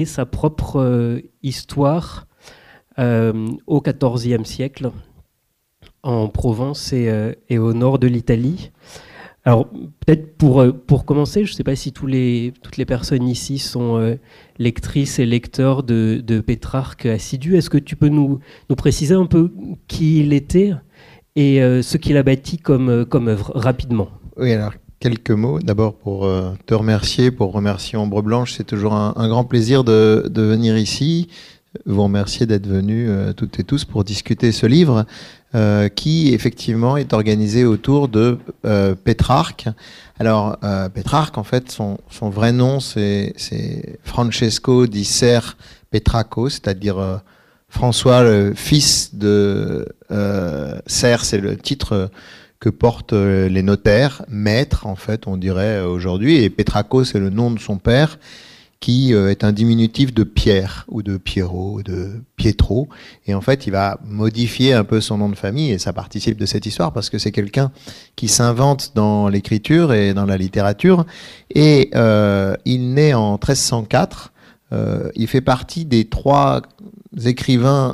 sa propre histoire au XIVe siècle en Provence et au nord de l'Italie. Alors peut-être pour commencer, je ne sais pas si toutes les personnes ici sont lectrices et lecteurs de Pétrarque assidus. Est-ce que tu peux nous préciser un peu qui il était et ce qu'il a bâti comme œuvre, rapidement? Oui, alors quelques mots. D'abord pour te remercier, pour remercier Ombre Blanche. C'est toujours un grand plaisir de venir ici. Vous remercier d'être venus toutes et tous pour discuter ce livre qui effectivement est organisé autour de Pétrarque. Alors Pétrarque, en fait, son vrai nom c'est Francesco di Ser Petrarco, c'est-à-dire François, le fils de Ser, c'est le titre que portent les notaires, maître en fait on dirait aujourd'hui, et Petrarco c'est le nom de son père, qui est un diminutif de Pierre, ou de Piero, ou de Pietro. Et en fait, il va modifier un peu son nom de famille, et ça participe de cette histoire, parce que c'est quelqu'un qui s'invente dans l'écriture et dans la littérature. Et il naît en 1304. Il fait partie des 3 écrivains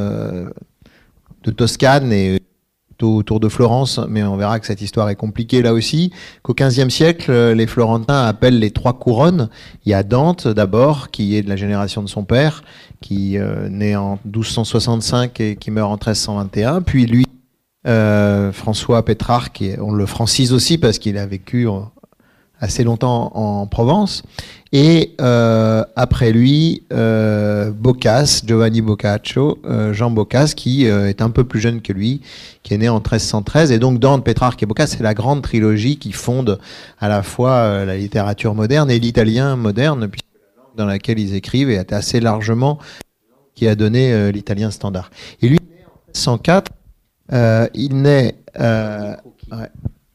de Toscane et autour de Florence, mais on verra que cette histoire est compliquée là aussi, qu'au XVe siècle, les Florentins appellent les 3 couronnes. Il y a Dante d'abord, qui est de la génération de son père, qui naît en 1265 et qui meurt en 1321, puis lui, François Pétrarque, et on le francise aussi parce qu'il a vécu assez longtemps en Provence, et après lui Boccace, Giovanni Boccaccio, Jean Boccace, qui est un peu plus jeune que lui, qui est né en 1313, et donc Dante, Pétrarque et Boccace, c'est la grande trilogie qui fonde à la fois la littérature moderne et l'italien moderne, puisque la langue dans laquelle ils écrivent est assez largement qui a donné l'italien standard. Et lui, né en 1304, il naît ouais.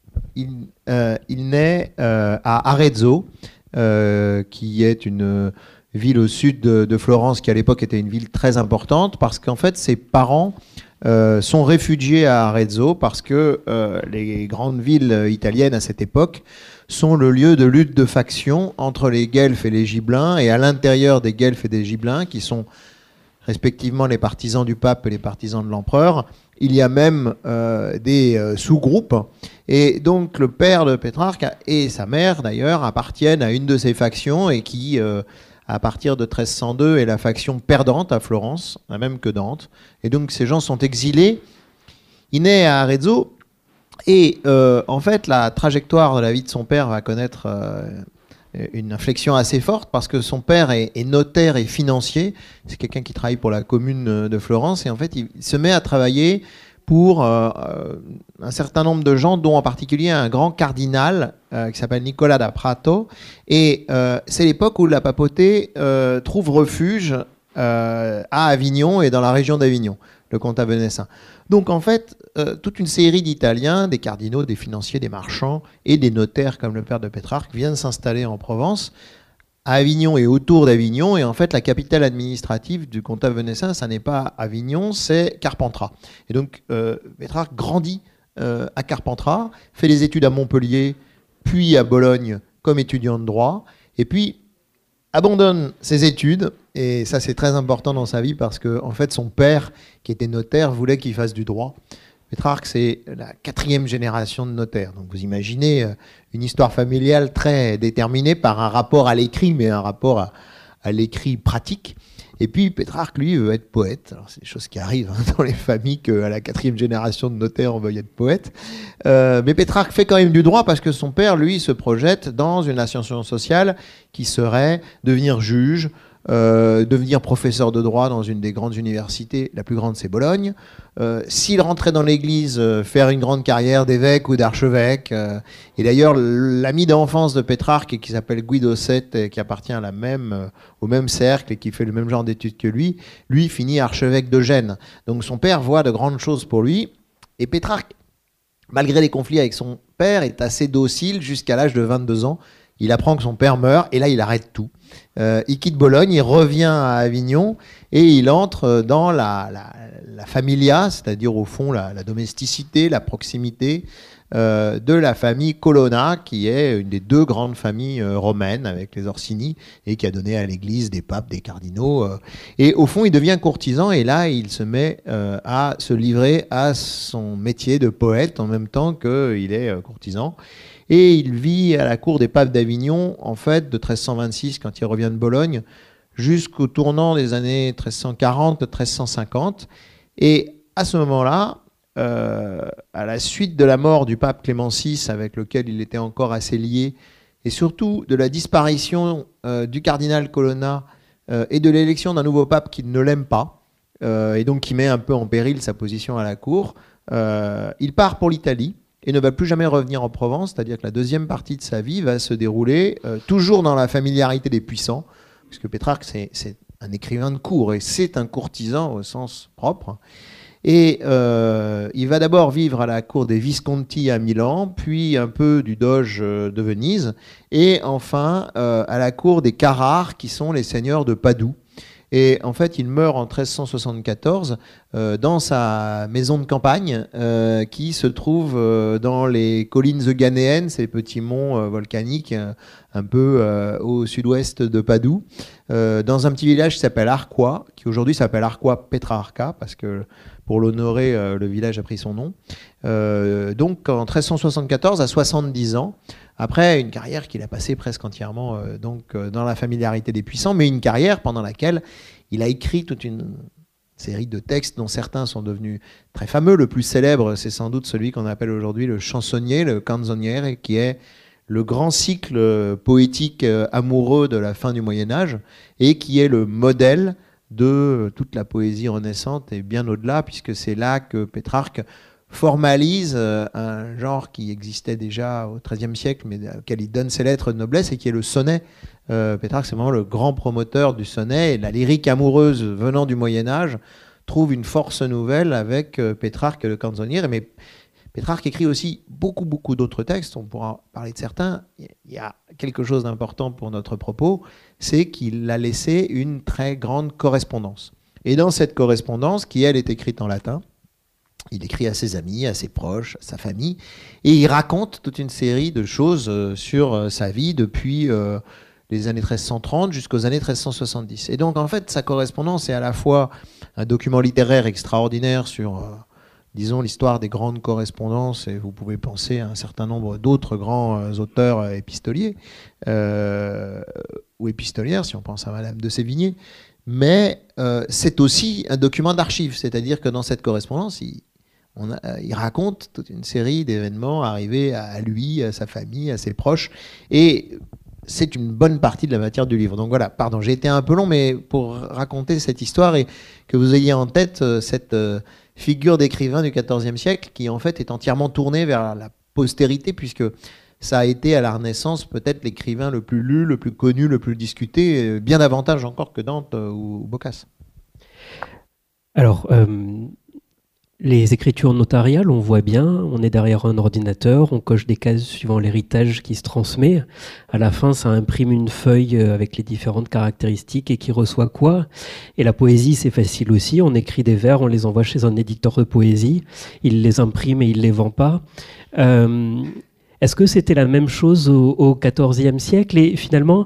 Il naît à Arezzo, qui est une ville au sud de Florence, qui à l'époque était une ville très importante, parce qu'en fait ses parents sont réfugiés à Arezzo, parce que les grandes villes italiennes à cette époque sont le lieu de lutte de factions entre les Guelfes et les Gibelins, et à l'intérieur des Guelfes et des Gibelins, qui sont respectivement les partisans du pape et les partisans de l'empereur, il y a même des sous-groupes. Et donc le père de Pétrarque et sa mère d'ailleurs appartiennent à une de ces factions, et qui, à partir de 1302, est la faction perdante à Florence, la même que Dante. Et donc ces gens sont exilés. Il naît à Arezzo, et en fait la trajectoire de la vie de son père va connaître une inflexion assez forte, parce que son père est notaire et financier. C'est quelqu'un qui travaille pour la commune de Florence, et en fait il se met à travailler pour un certain nombre de gens, dont en particulier un grand cardinal qui s'appelle Nicolas da Prato. Et c'est l'époque où la papauté trouve refuge à Avignon et dans la région d'Avignon, le comtat venessin. Donc en fait, toute une série d'Italiens, des cardinaux, des financiers, des marchands et des notaires comme le père de Pétrarque viennent s'installer en Provence, à Avignon et autour d'Avignon. Et en fait, la capitale administrative du comtat venessin, ça n'est pas Avignon, c'est Carpentras. Et donc Pétrarque grandit à Carpentras, fait des études à Montpellier, puis à Bologne comme étudiant de droit, et puis abandonne ses études. Et ça, c'est très important dans sa vie, parce que en fait, son père, qui était notaire, voulait qu'il fasse du droit. Pétrarque, c'est la 4e génération de notaires. Donc vous imaginez une histoire familiale très déterminée par un rapport à l'écrit, mais un rapport à l'écrit pratique. Et puis Pétrarque, lui, veut être poète. Alors c'est des choses qui arrivent dans les familles, qu'à la 4e génération de notaires, on veuille être poète. Mais Pétrarque fait quand même du droit, parce que son père, lui, se projette dans une ascension sociale qui serait devenir juge, devenir professeur de droit dans une des grandes universités, la plus grande c'est Bologne, s'il rentrait dans l'église, faire une grande carrière d'évêque ou d'archevêque. Et d'ailleurs l'ami d'enfance de Pétrarque, qui s'appelle Guido VII, qui appartient à au même cercle et qui fait le même genre d'études que lui finit archevêque de Gênes. Donc son père voit de grandes choses pour lui, et Pétrarque, malgré les conflits avec son père, est assez docile jusqu'à l'âge de 22 ans. Il apprend que son père meurt, et là il arrête tout. Il quitte Bologne, il revient à Avignon, et il entre dans la familia, c'est-à-dire au fond la domesticité, la proximité, de la famille Colonna, qui est une des deux grandes familles romaines avec les Orsini, et qui a donné à l'Église des papes, des cardinaux. Et au fond, il devient courtisan, et là, il se met à se livrer à son métier de poète en même temps qu'il est courtisan. Et il vit à la cour des papes d'Avignon, en fait, de 1326, quand il revient de Bologne, jusqu'au tournant des années 1340, 1350. Et à ce moment-là, à la suite de la mort du pape Clément VI, avec lequel il était encore assez lié, et surtout de la disparition du cardinal Colonna et de l'élection d'un nouveau pape qui ne l'aime pas, et donc qui met un peu en péril sa position à la cour, il part pour l'Italie et ne va plus jamais revenir en Provence, c'est-à-dire que la deuxième partie de sa vie va se dérouler toujours dans la familiarité des puissants, puisque Pétrarque, c'est un écrivain de cour, et c'est un courtisan au sens propre. Et il va d'abord vivre à la cour des Visconti à Milan, puis un peu du doge de Venise, et enfin à la cour des Carrare, qui sont les seigneurs de Padoue. Et en fait, il meurt en 1374 dans sa maison de campagne qui se trouve dans les collines euganéennes, ces petits monts volcaniques un peu au sud-ouest de Padoue, dans un petit village qui s'appelle Arquois, qui aujourd'hui s'appelle Arquois Petrarca, parce que pour l'honorer, le village a pris son nom. Donc en 1374, à 70 ans, après une carrière qu'il a passée presque entièrement dans la familiarité des puissants, mais une carrière pendant laquelle il a écrit toute une série de textes dont certains sont devenus très fameux. Le plus célèbre, c'est sans doute celui qu'on appelle aujourd'hui le chansonnier, le canzoniere, qui est le grand cycle poétique amoureux de la fin du Moyen-Âge et qui est le modèle de toute la poésie renaissante et bien au-delà, puisque c'est là que Pétrarque formalise un genre qui existait déjà au XIIIe siècle, mais auquel il donne ses lettres de noblesse, et qui est le sonnet. Pétrarque, c'est vraiment le grand promoteur du sonnet, et la lyrique amoureuse venant du Moyen-Âge trouve une force nouvelle avec Pétrarque et le canzoniere. Mais Pétrarque écrit aussi beaucoup, beaucoup d'autres textes, on pourra parler de certains. Il y a quelque chose d'important pour notre propos, c'est qu'il a laissé une très grande correspondance. Et dans cette correspondance, qui elle est écrite en latin, il écrit à ses amis, à ses proches, à sa famille, et il raconte toute une série de choses sur sa vie depuis les années 1330 jusqu'aux années 1370. Et donc en fait, sa correspondance est à la fois un document littéraire extraordinaire sur disons, l'histoire des grandes correspondances, et vous pouvez penser à un certain nombre d'autres grands auteurs épistoliers, ou épistolières, si on pense à Madame de Sévigné, mais c'est aussi un document d'archives, c'est-à-dire que dans cette correspondance, il raconte toute une série d'événements arrivés à lui, à sa famille, à ses proches, et c'est une bonne partie de la matière du livre. Donc voilà, pardon, j'ai été un peu long, mais pour raconter cette histoire et que vous ayez en tête cette figure d'écrivain du XIVe siècle qui en fait est entièrement tournée vers la postérité, puisque ça a été à la Renaissance peut-être l'écrivain le plus lu, le plus connu, le plus discuté, bien davantage encore que Dante ou Boccace. Alors, les écritures notariales, on voit bien, on est derrière un ordinateur, on coche des cases suivant l'héritage qui se transmet. À la fin, ça imprime une feuille avec les différentes caractéristiques et qui reçoit quoi. Et la poésie, c'est facile aussi. On écrit des vers, on les envoie chez un éditeur de poésie, il les imprime et il les vend pas. Est-ce que c'était la même chose au XIVe siècle? Et finalement,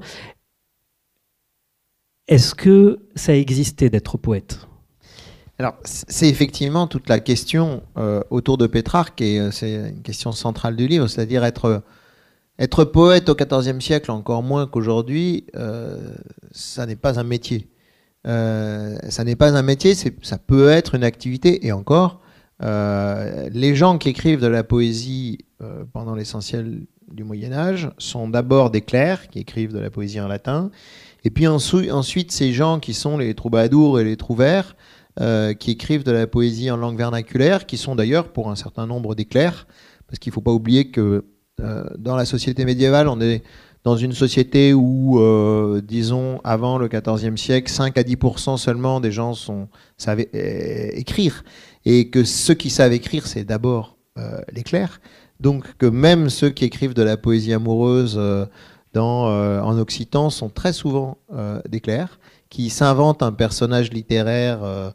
est-ce que ça existait d'être poète? Alors, c'est effectivement toute la question autour de Pétrarque, et c'est une question centrale du livre, c'est-à-dire être poète au XIVe siècle, encore moins qu'aujourd'hui, ça n'est pas un métier. Ça n'est pas un métier, ça peut être une activité, et encore, les gens qui écrivent de la poésie pendant l'essentiel du Moyen-Âge sont d'abord des clercs qui écrivent de la poésie en latin, et puis ensuite ces gens qui sont les troubadours et les trouvères, qui écrivent de la poésie en langue vernaculaire, qui sont d'ailleurs pour un certain nombre des clercs, parce qu'il ne faut pas oublier que dans la société médiévale, on est dans une société où, disons, avant le XIVe siècle, 5 à 10% seulement des gens savaient écrire, et que ceux qui savent écrire, c'est d'abord les clercs. Donc que même ceux qui écrivent de la poésie amoureuse en occitan sont très souvent des clercs, qui s'inventent un personnage littéraire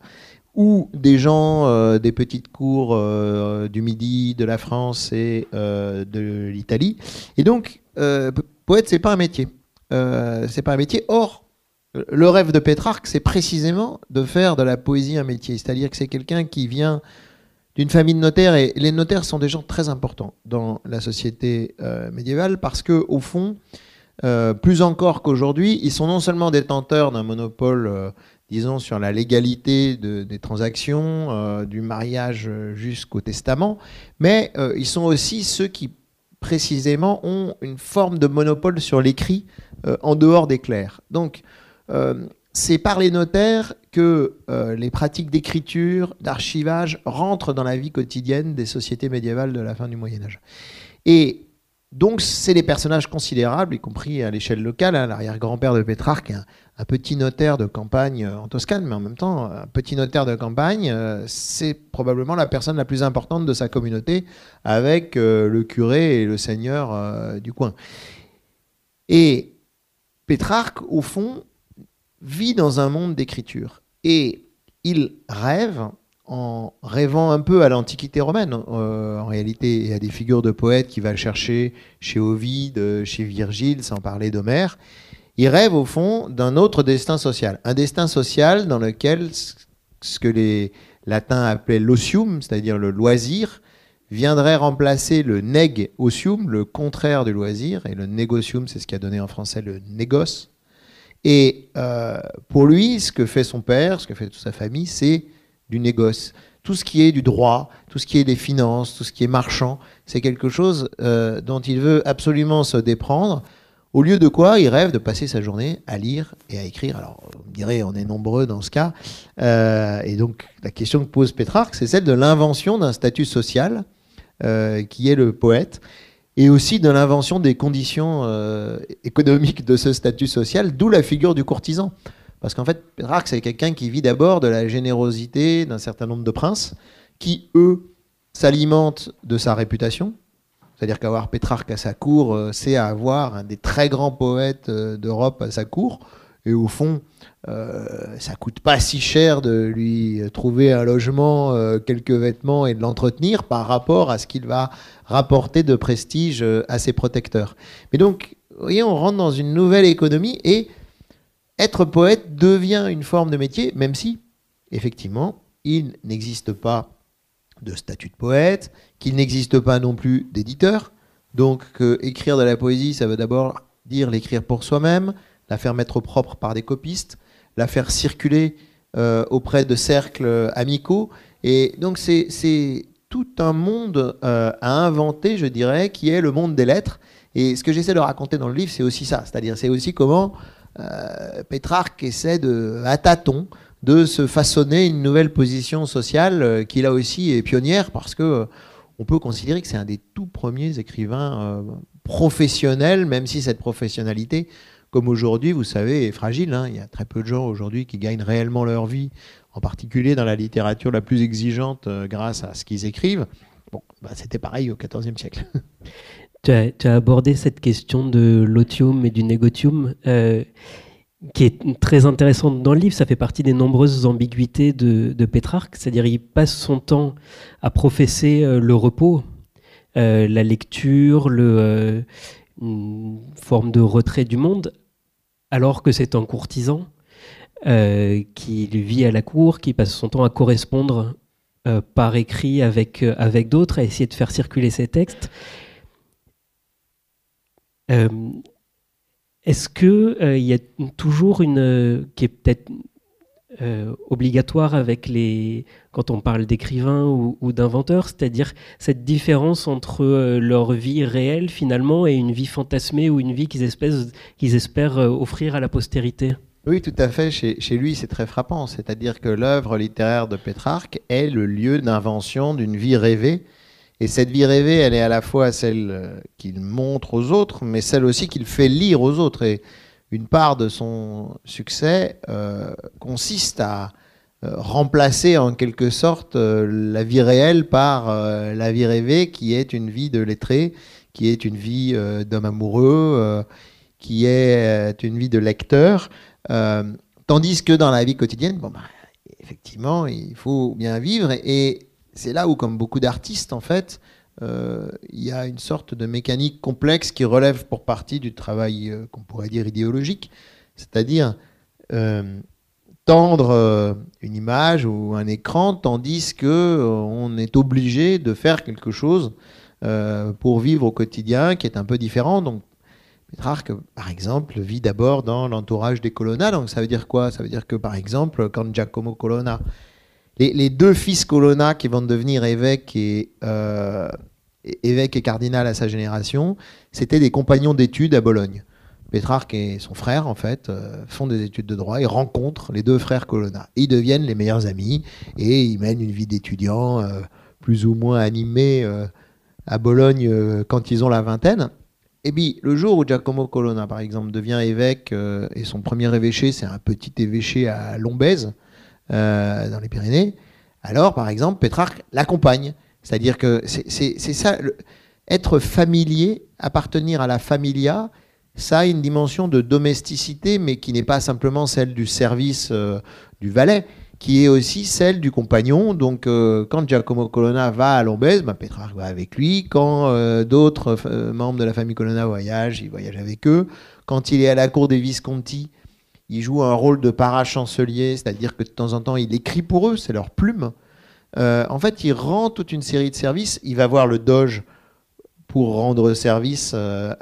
ou des gens des petites cours du Midi, de la France et de l'Italie. Et donc, poète, c'est pas un métier. C'est pas un métier. Or, le rêve de Pétrarque, c'est précisément de faire de la poésie un métier. C'est-à-dire que c'est quelqu'un qui vient d'une famille de notaires, et les notaires sont des gens très importants dans la société médiévale parce que, au fond, plus encore qu'aujourd'hui, ils sont non seulement détenteurs d'un monopole, disons, sur la légalité des transactions, du mariage jusqu'au testament, mais ils sont aussi ceux qui, précisément, ont une forme de monopole sur l'écrit en dehors des clercs. Donc, c'est par les notaires que les pratiques d'écriture, d'archivage rentrent dans la vie quotidienne des sociétés médiévales de la fin du Moyen-Âge. Et donc, c'est des personnages considérables, y compris à l'échelle locale. L'arrière-grand-père de Pétrarque, un petit notaire de campagne en Toscane, mais en même temps, un petit notaire de campagne, c'est probablement la personne la plus importante de sa communauté, avec le curé et le seigneur du coin. Et Pétrarque, au fond, vit dans un monde d'écriture. Et il rêve, en rêvant un peu à l'Antiquité romaine, en réalité, et à des figures de poètes qu'il va chercher chez Ovide, chez Virgile, sans parler d'Homère. Il rêve, au fond, d'un autre destin social. Un destin social dans lequel ce que les latins appelaient l'osium, c'est-à-dire le loisir, viendrait remplacer le neg osium, le contraire du loisir, et le negocium, c'est ce qui a donné en français le négoce. Et pour lui, ce que fait son père, ce que fait toute sa famille, c'est du négoce. Tout ce qui est du droit, tout ce qui est des finances, tout ce qui est marchand, c'est quelque chose dont il veut absolument se déprendre, au lieu de quoi il rêve de passer sa journée à lire et à écrire. Alors, on me dirait, on est nombreux dans ce cas. Et donc, la question que pose Pétrarque, c'est celle de l'invention d'un statut social qui est le poète, et aussi de l'invention des conditions économiques de ce statut social, d'où la figure du courtisan. Parce qu'en fait, Pétrarque, c'est quelqu'un qui vit d'abord de la générosité d'un certain nombre de princes, qui, eux, s'alimentent de sa réputation. C'est-à-dire qu'avoir Pétrarque à sa cour, c'est avoir un des très grands poètes d'Europe à sa cour. Et au fond, ça coûte pas si cher de lui trouver un logement, quelques vêtements et de l'entretenir par rapport à ce qu'il va rapporter de prestige à ses protecteurs. Mais donc, vous voyez, on rentre dans une nouvelle économie et être poète devient une forme de métier, même si, effectivement, il n'existe pas de statut de poète, qu'il n'existe pas non plus d'éditeur. Donc, écrire de la poésie, ça veut d'abord dire l'écrire pour soi-même, la faire mettre au propre par des copistes, la faire circuler auprès de cercles amicaux. Et donc, c'est tout un monde à inventer, je dirais, qui est le monde des lettres. Et ce que j'essaie de raconter dans le livre, c'est aussi ça. C'est-à-dire, c'est aussi comment Pétrarque essaie à tâtons de se façonner une nouvelle position sociale qui, là aussi, est pionnière parce que on peut considérer que c'est un des tout premiers écrivains professionnels, même si cette professionnalité, comme aujourd'hui, vous savez, est fragile. Hein. Il y a très peu de gens aujourd'hui qui gagnent réellement leur vie, en particulier dans la littérature la plus exigeante grâce à ce qu'ils écrivent. Bon, c'était pareil au XIVe siècle. Tu as abordé cette question de l'otium et du négotium, qui est très intéressante dans le livre. Ça fait partie des nombreuses ambiguïtés de Pétrarque. C'est-à-dire il passe son temps à professer le repos, la lecture, une forme de retrait du monde, alors que c'est un courtisan qui vit à la cour, qui passe son temps à correspondre par écrit avec d'autres, à essayer de faire circuler ses textes. Est-ce qu'il y a toujours qui est peut-être obligatoire quand on parle d'écrivains ou d'inventeurs, c'est-à-dire cette différence entre leur vie réelle finalement et une vie fantasmée ou une vie qu'ils espèrent offrir à la postérité? Oui, tout à fait. Chez lui, c'est très frappant. C'est-à-dire que l'œuvre littéraire de Pétrarque est le lieu d'invention d'une vie rêvée. Et cette vie rêvée, elle est à la fois celle qu'il montre aux autres, mais celle aussi qu'il fait lire aux autres. Et une part de son succès consiste à remplacer en quelque sorte la vie réelle par la vie rêvée, qui est une vie de lettré, qui est une vie d'homme amoureux, qui est une vie de lecteur. Tandis que dans la vie quotidienne, effectivement, il faut bien vivre. Et c'est là où, comme beaucoup d'artistes, en fait, il y a une sorte de mécanique complexe qui relève pour partie du travail qu'on pourrait dire idéologique, c'est-à-dire tendre une image ou un écran, tandis qu'on est obligé de faire quelque chose pour vivre au quotidien qui est un peu différent. Donc, Pétrarque, par exemple, vit d'abord dans l'entourage des Colonna. Donc ça veut dire quoi? Ça veut dire que, par exemple, quand Giacomo Colonna, les deux fils Colonna qui vont devenir évêques et cardinal à sa génération, c'était des compagnons d'études à Bologne. Pétrarque et son frère, en fait, font des études de droit et rencontrent les deux frères Colonna. Ils deviennent les meilleurs amis et ils mènent une vie d'étudiants plus ou moins animée à Bologne quand ils ont la vingtaine. Et puis, le jour où Giacomo Colonna, par exemple, devient évêque, et son premier évêché, c'est un petit évêché à Lombez, dans les Pyrénées, alors, par exemple, Pétrarque l'accompagne. C'est-à-dire que c'est ça, être familier, appartenir à la familia, ça a une dimension de domesticité, mais qui n'est pas simplement celle du service du valet, qui est aussi celle du compagnon. Donc, quand Giacomo Colonna va à Lombez, Pétrarque va avec lui. Quand d'autres membres de la famille Colonna voyagent, il voyage avec eux. Quand il est à la cour des Visconti, il joue un rôle de parachancelier, c'est-à-dire que de temps en temps, il écrit pour eux, c'est leur plume. En fait, il rend toute une série de services. Il va voir le doge pour rendre service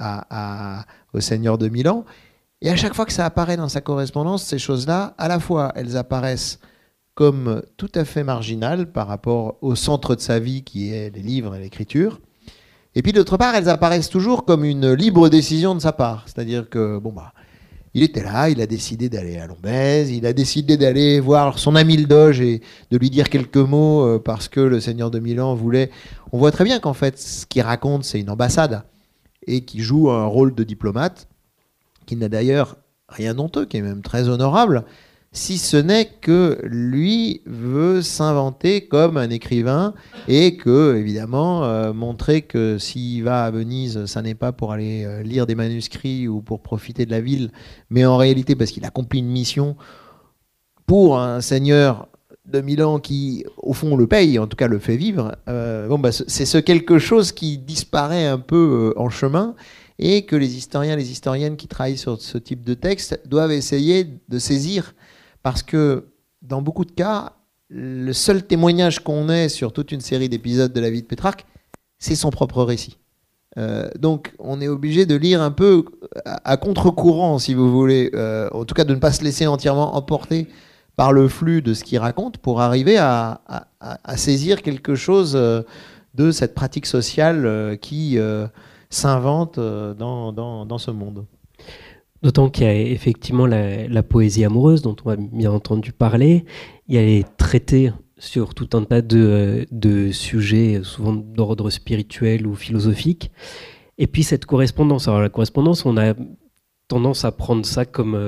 au seigneur de Milan. Et à chaque fois que ça apparaît dans sa correspondance, ces choses-là, à la fois, elles apparaissent comme tout à fait marginales par rapport au centre de sa vie, qui est les livres et l'écriture. Et puis, d'autre part, elles apparaissent toujours comme une libre décision de sa part. C'est-à-dire que, il était là, il a décidé d'aller à Lombez, il a décidé d'aller voir son ami le doge et de lui dire quelques mots parce que le seigneur de Milan voulait... On voit très bien qu'en fait, ce qu'il raconte, c'est une ambassade et qui joue un rôle de diplomate, qui n'a d'ailleurs rien d'honteux, qui est même très honorable, si ce n'est que lui veut s'inventer comme un écrivain et que, évidemment, montrer que s'il va à Venise, ça n'est pas pour aller lire des manuscrits ou pour profiter de la ville, mais en réalité parce qu'il accomplit une mission pour un seigneur de Milan qui, au fond, le paye, en tout cas le fait vivre. C'est ce quelque chose qui disparaît un peu en chemin et que les historiens, les historiennes qui travaillent sur ce type de texte doivent essayer de saisir. Parce que dans beaucoup de cas, le seul témoignage qu'on ait sur toute une série d'épisodes de la vie de Pétrarque, c'est son propre récit. Donc on est obligé de lire un peu à contre-courant, si vous voulez, en tout cas de ne pas se laisser entièrement emporter par le flux de ce qu'il raconte pour arriver à saisir quelque chose de cette pratique sociale qui s'invente dans ce monde. D'autant qu'il y a effectivement la poésie amoureuse dont on a bien entendu parler. Il y a les traités sur tout un tas de sujets, souvent d'ordre spirituel ou philosophique. Et puis cette correspondance. Alors la correspondance, on a tendance à prendre ça comme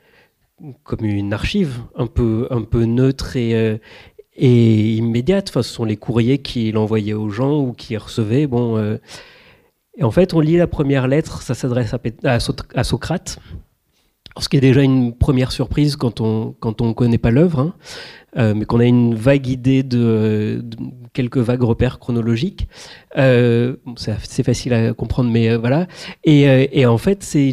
une archive un peu neutre et immédiate. Enfin, ce sont les courriers qu'il envoyait aux gens ou qu'il recevait. Et en fait, on lit la première lettre, ça s'adresse à Socrate, ce qui est déjà une première surprise quand on connaît pas l'œuvre, mais qu'on a une vague idée de quelques vagues repères chronologiques. C'est facile à comprendre, mais voilà. Et en fait, c'est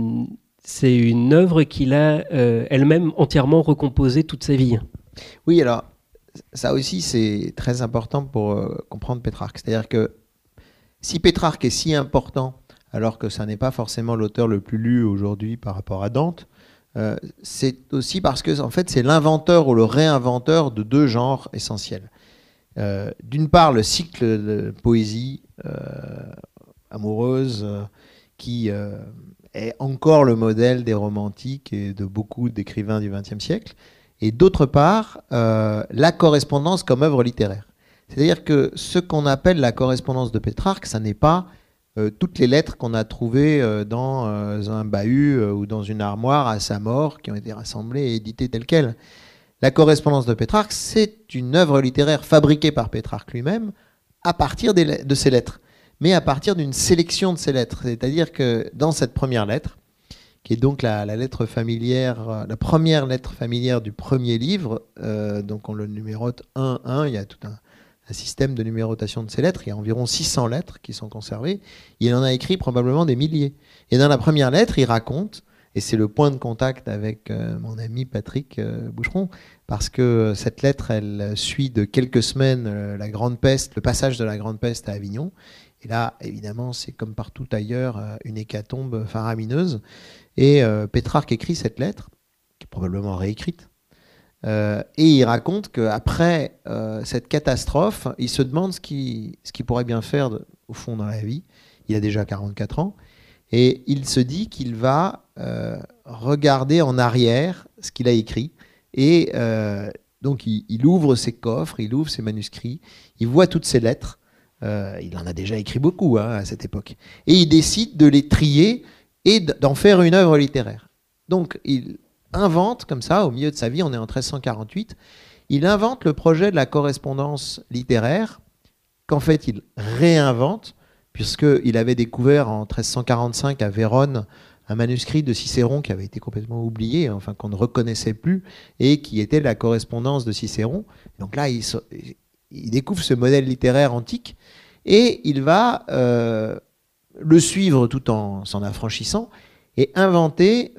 une œuvre qu'il a elle-même entièrement recomposée toute sa vie. Oui, alors ça aussi c'est très important pour comprendre Pétrarque. C'est-à-dire que si Pétrarque est si important, alors que ça n'est pas forcément l'auteur le plus lu aujourd'hui par rapport à Dante, c'est aussi parce que en fait, c'est l'inventeur ou le réinventeur de deux genres essentiels. D'une part, le cycle de poésie amoureuse qui est encore le modèle des romantiques et de beaucoup d'écrivains du XXe siècle, et d'autre part, la correspondance comme œuvre littéraire. C'est-à-dire que ce qu'on appelle la correspondance de Pétrarque, ça n'est pas toutes les lettres qu'on a trouvées dans un bahut ou dans une armoire à sa mort, qui ont été rassemblées et éditées telles quelles. La correspondance de Pétrarque, c'est une œuvre littéraire fabriquée par Pétrarque lui-même à partir de ses lettres, mais à partir d'une sélection de ses lettres. C'est-à-dire que dans cette première lettre, qui est donc la lettre familière, la première lettre familière du premier livre. Donc on le numérote 1-1, il y a tout un système de numérotation de ces lettres. Il y a environ 600 lettres qui sont conservées. Il en a écrit probablement des milliers. Et dans la première lettre, il raconte, et c'est le point de contact avec mon ami Patrick Boucheron, parce que cette lettre, elle suit de quelques semaines la Grande Peste, le passage de la Grande Peste à Avignon. Et là, évidemment, c'est comme partout ailleurs, une hécatombe faramineuse. Et Pétrarque écrit cette lettre, qui est probablement réécrite. Et il raconte qu'après cette catastrophe, il se demande ce qu'il pourrait bien faire au fond dans la vie. Il a déjà 44 ans. Et il se dit qu'il va regarder en arrière ce qu'il a écrit. Et donc il ouvre ses coffres, il ouvre ses manuscrits, il voit toutes ces lettres. Il en a déjà écrit beaucoup à cette époque. Et il décide de les trier et d'en faire une œuvre littéraire. Donc il invente comme ça, au milieu de sa vie, on est en 1348, il invente le projet de la correspondance littéraire, qu'en fait il réinvente, puisqu'il avait découvert en 1345 à Vérone un manuscrit de Cicéron qui avait été complètement oublié, enfin qu'on ne reconnaissait plus, et qui était la correspondance de Cicéron. Donc là, il découvre ce modèle littéraire antique, et il va le suivre tout en s'en affranchissant, et inventer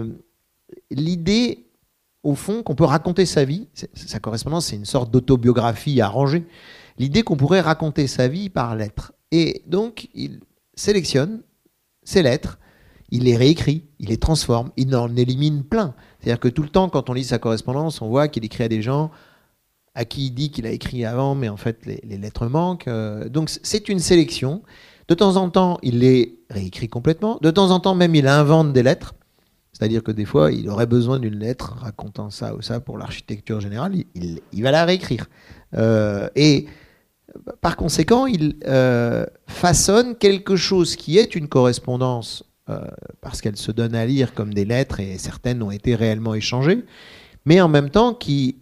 l'idée, au fond, qu'on peut raconter sa vie. Sa correspondance, c'est une sorte d'autobiographie arrangée. L'idée qu'on pourrait raconter sa vie par lettres. Et donc, il sélectionne ces lettres, il les réécrit, il les transforme, il en élimine plein. C'est-à-dire que tout le temps, quand on lit sa correspondance, on voit qu'il écrit à des gens à qui il dit qu'il a écrit avant, mais en fait, les lettres manquent. Donc, c'est une sélection. De temps en temps, il les réécrit complètement. De temps en temps, même, il invente des lettres. C'est-à-dire que des fois, il aurait besoin d'une lettre racontant ça ou ça pour l'architecture générale. Il va la réécrire. Et par conséquent, il façonne quelque chose qui est une correspondance, parce qu'elle se donne à lire comme des lettres, et certaines ont été réellement échangées, mais en même temps qui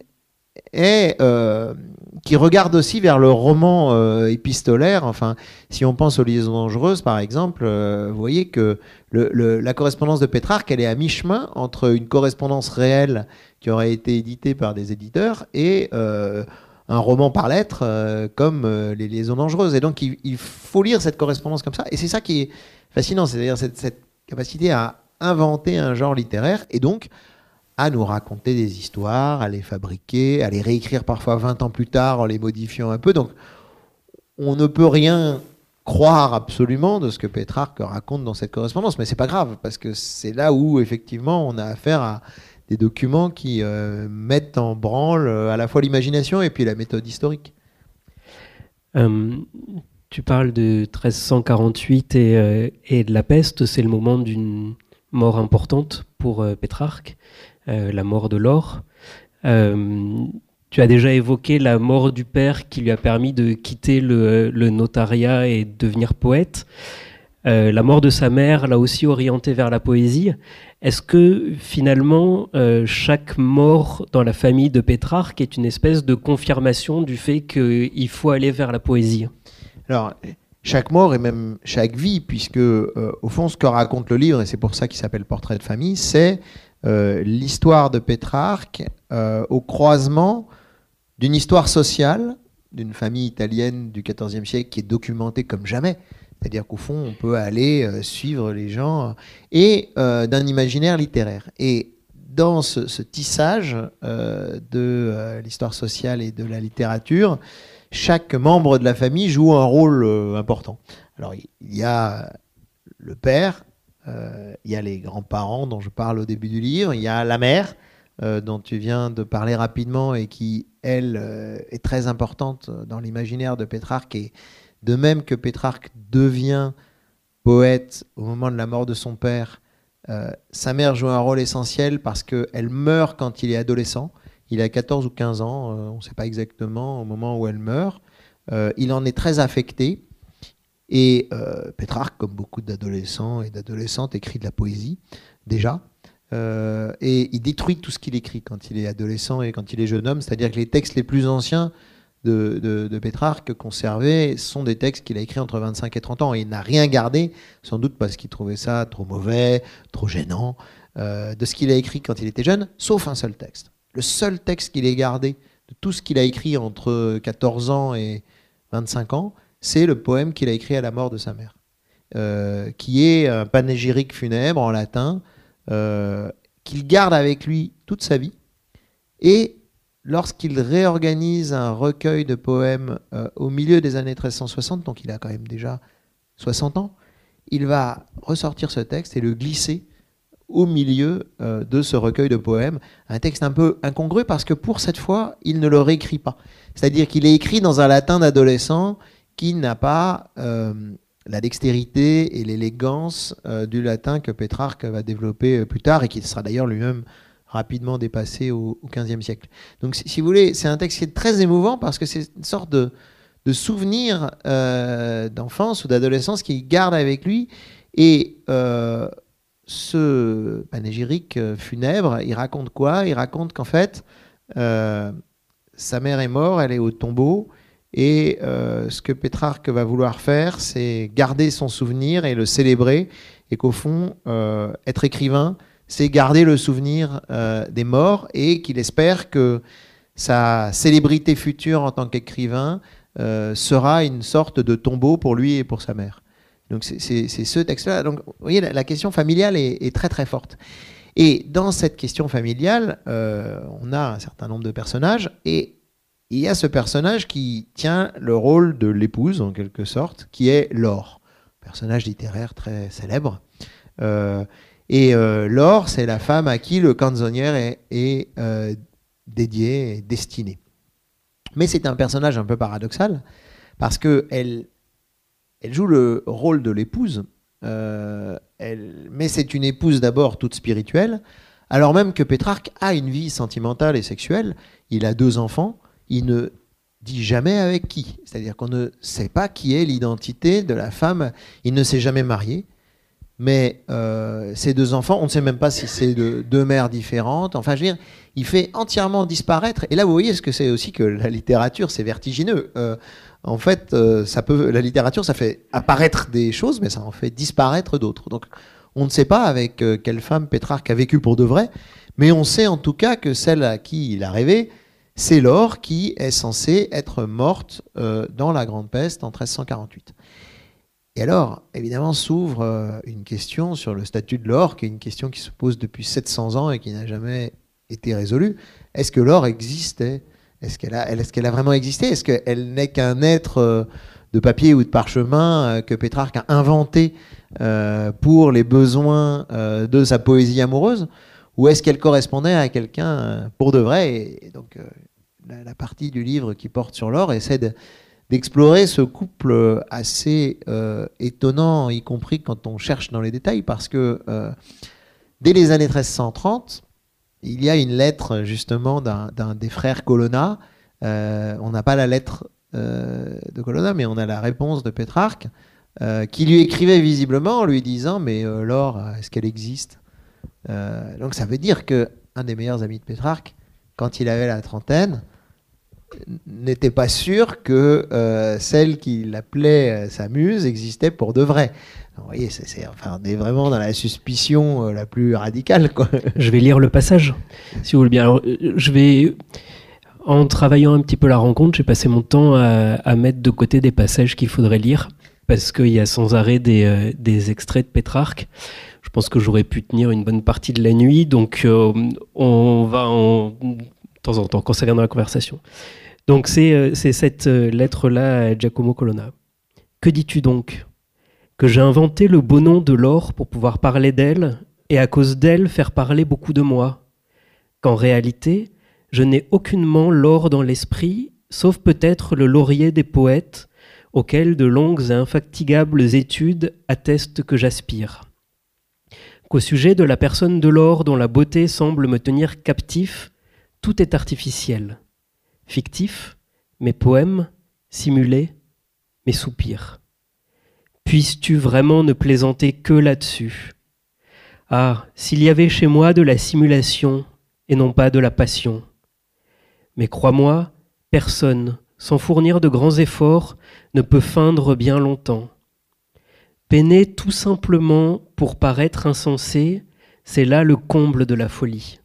regarde aussi vers le roman épistolaire. Enfin, si on pense aux Liaisons dangereuses, par exemple, vous voyez que la correspondance de Pétrarque, elle est à mi-chemin entre une correspondance réelle qui aurait été éditée par des éditeurs et un roman par lettres comme les Liaisons dangereuses. Et donc, il faut lire cette correspondance comme ça. Et c'est ça qui est fascinant, c'est-à-dire cette capacité à inventer un genre littéraire et donc à nous raconter des histoires, à les fabriquer, à les réécrire parfois 20 ans plus tard en les modifiant un peu. Donc, on ne peut rien croire absolument de ce que Pétrarque raconte dans cette correspondance, mais c'est pas grave, parce que c'est là où, effectivement, on a affaire à des documents qui mettent en branle à la fois l'imagination et puis la méthode historique. Tu parles de 1348 et de la peste, c'est le moment d'une mort importante pour Pétrarque. La mort de Laure. Tu as déjà évoqué la mort du père qui lui a permis de quitter le notariat et de devenir poète. La mort de sa mère l'a aussi orienté vers la poésie. Est-ce que finalement, chaque mort dans la famille de Pétrarque est une espèce de confirmation du fait qu'il faut aller vers la poésie ? Alors, chaque mort et même chaque vie, puisque au fond, ce que raconte le livre, et c'est pour ça qu'il s'appelle Portrait de famille, c'est l'histoire de Pétrarque au croisement d'une histoire sociale, d'une famille italienne du XIVe siècle qui est documentée comme jamais. C'est-à-dire qu'au fond, on peut aller suivre les gens, et d'un imaginaire littéraire. Et dans ce tissage de l'histoire sociale et de la littérature, chaque membre de la famille joue un rôle important. Alors, il y a le père, il y a les grands-parents dont je parle au début du livre, il y a la mère dont tu viens de parler rapidement et qui, elle, est très importante dans l'imaginaire de Pétrarque. Et de même que Pétrarque devient poète au moment de la mort de son père, sa mère joue un rôle essentiel parce qu'elle meurt quand il est adolescent. Il a 14 ou 15 ans, on ne sait pas exactement au moment où elle meurt. Il en est très affecté. Et Pétrarque, comme beaucoup d'adolescents et d'adolescentes, écrit de la poésie, déjà. Et il détruit tout ce qu'il écrit quand il est adolescent et quand il est jeune homme. C'est-à-dire que les textes les plus anciens de Pétrarque conservés sont des textes qu'il a écrits entre 25 et 30 ans. Et il n'a rien gardé, sans doute parce qu'il trouvait ça trop mauvais, trop gênant, de ce qu'il a écrit quand il était jeune, sauf un seul texte. Le seul texte qu'il ait gardé de tout ce qu'il a écrit entre 14 ans et 25 ans, c'est le poème qu'il a écrit à la mort de sa mère, qui est un panégyrique funèbre en latin, qu'il garde avec lui toute sa vie. Et lorsqu'il réorganise un recueil de poèmes au milieu des années 1360, donc il a quand même déjà 60 ans, il va ressortir ce texte et le glisser au milieu de ce recueil de poèmes. Un texte un peu incongru parce que pour cette fois, il ne le réécrit pas. C'est-à-dire qu'il est écrit dans un latin d'adolescent qui n'a pas la dextérité et l'élégance du latin que Pétrarque va développer plus tard et qui sera d'ailleurs lui-même rapidement dépassé au XVe siècle. Donc si vous voulez, c'est un texte qui est très émouvant parce que c'est une sorte de souvenir d'enfance ou d'adolescence qu'il garde avec lui. Et ce panégyrique funèbre, il raconte quoi? Il raconte qu'en fait, sa mère est morte, elle est au tombeau, et ce que Pétrarque va vouloir faire, c'est garder son souvenir et le célébrer, et qu'au fond, être écrivain, c'est garder le souvenir des morts, et qu'il espère que sa célébrité future en tant qu'écrivain sera une sorte de tombeau pour lui et pour sa mère. Donc c'est ce texte-là. Donc vous voyez, la question familiale est très très forte. Et dans cette question familiale, on a un certain nombre de personnages, et il y a ce personnage qui tient le rôle de l'épouse, en quelque sorte, qui est Laure, personnage littéraire très célèbre. Laure, c'est la femme à qui le canzoniere est dédié, est destiné. Mais c'est un personnage un peu paradoxal, parce qu'elle joue le rôle de l'épouse, mais c'est une épouse d'abord toute spirituelle, alors même que Pétrarque a une vie sentimentale et sexuelle, il a 2 enfants, il ne dit jamais avec qui, c'est-à-dire qu'on ne sait pas qui est l'identité de la femme, il ne s'est jamais marié, mais ces 2 enfants, on ne sait même pas si c'est de 2 mères différentes, enfin je veux dire, il fait entièrement disparaître, et là vous voyez ce que c'est aussi que la littérature, c'est vertigineux. En fait, la littérature, ça fait apparaître des choses, mais ça en fait disparaître d'autres. Donc, on ne sait pas avec quelle femme Pétrarque a vécu pour de vrai, mais on sait en tout cas que celle à qui il a rêvé, c'est Laure qui est censée être morte dans la Grande Peste en 1348. Et alors, évidemment, s'ouvre une question sur le statut de Laure, qui est une question qui se pose depuis 700 ans et qui n'a jamais été résolue. Est-ce que Laure existait ? Est-ce qu'elle a vraiment existé? Est-ce qu'elle n'est qu'un être de papier ou de parchemin que Pétrarque a inventé pour les besoins de sa poésie amoureuse? Ou est-ce qu'elle correspondait à quelqu'un pour de vrai? Et donc la partie du livre qui porte sur Laure essaie d'explorer ce couple assez étonnant, y compris quand on cherche dans les détails, parce que dès les années 1330, il y a une lettre justement d'un des frères Colonna. On n'a pas la lettre de Colonna, mais on a la réponse de Pétrarque, qui lui écrivait visiblement en lui disant « Mais Laure, est-ce qu'elle existe ?» Donc ça veut dire qu'un des meilleurs amis de Pétrarque, quand il avait la trentaine, n'était pas sûr que celle qu'il appelait sa muse existait pour de vrai. Vous voyez, on est vraiment dans la suspicion la plus radicale, quoi. Je vais lire le passage, si vous voulez bien. Alors, en travaillant un petit peu la rencontre, j'ai passé mon temps à mettre de côté des passages qu'il faudrait lire, parce qu'il y a sans arrêt des extraits de Pétrarque. Je pense que j'aurais pu tenir une bonne partie de la nuit, donc on va de temps en temps, quand ça vient dans la conversation. Donc c'est cette lettre-là à Giacomo Colonna. « Que dis-tu donc ? Que j'ai inventé le beau nom de Laure pour pouvoir parler d'elle, et à cause d'elle faire parler beaucoup de moi. Qu'en réalité, je n'ai aucunement Laure dans l'esprit, sauf peut-être le laurier des poètes, auquel de longues et infatigables études attestent que j'aspire. Qu'au sujet de la personne de Laure dont la beauté semble me tenir captif, tout est artificiel. Fictif, mes poèmes, simulés, mes soupirs. Puisses-tu vraiment ne plaisanter que là-dessus? Ah, s'il y avait chez moi de la simulation et non pas de la passion. Mais crois-moi, personne, sans fournir de grands efforts, ne peut feindre bien longtemps. Peiner tout simplement pour paraître insensé, c'est là le comble de la folie.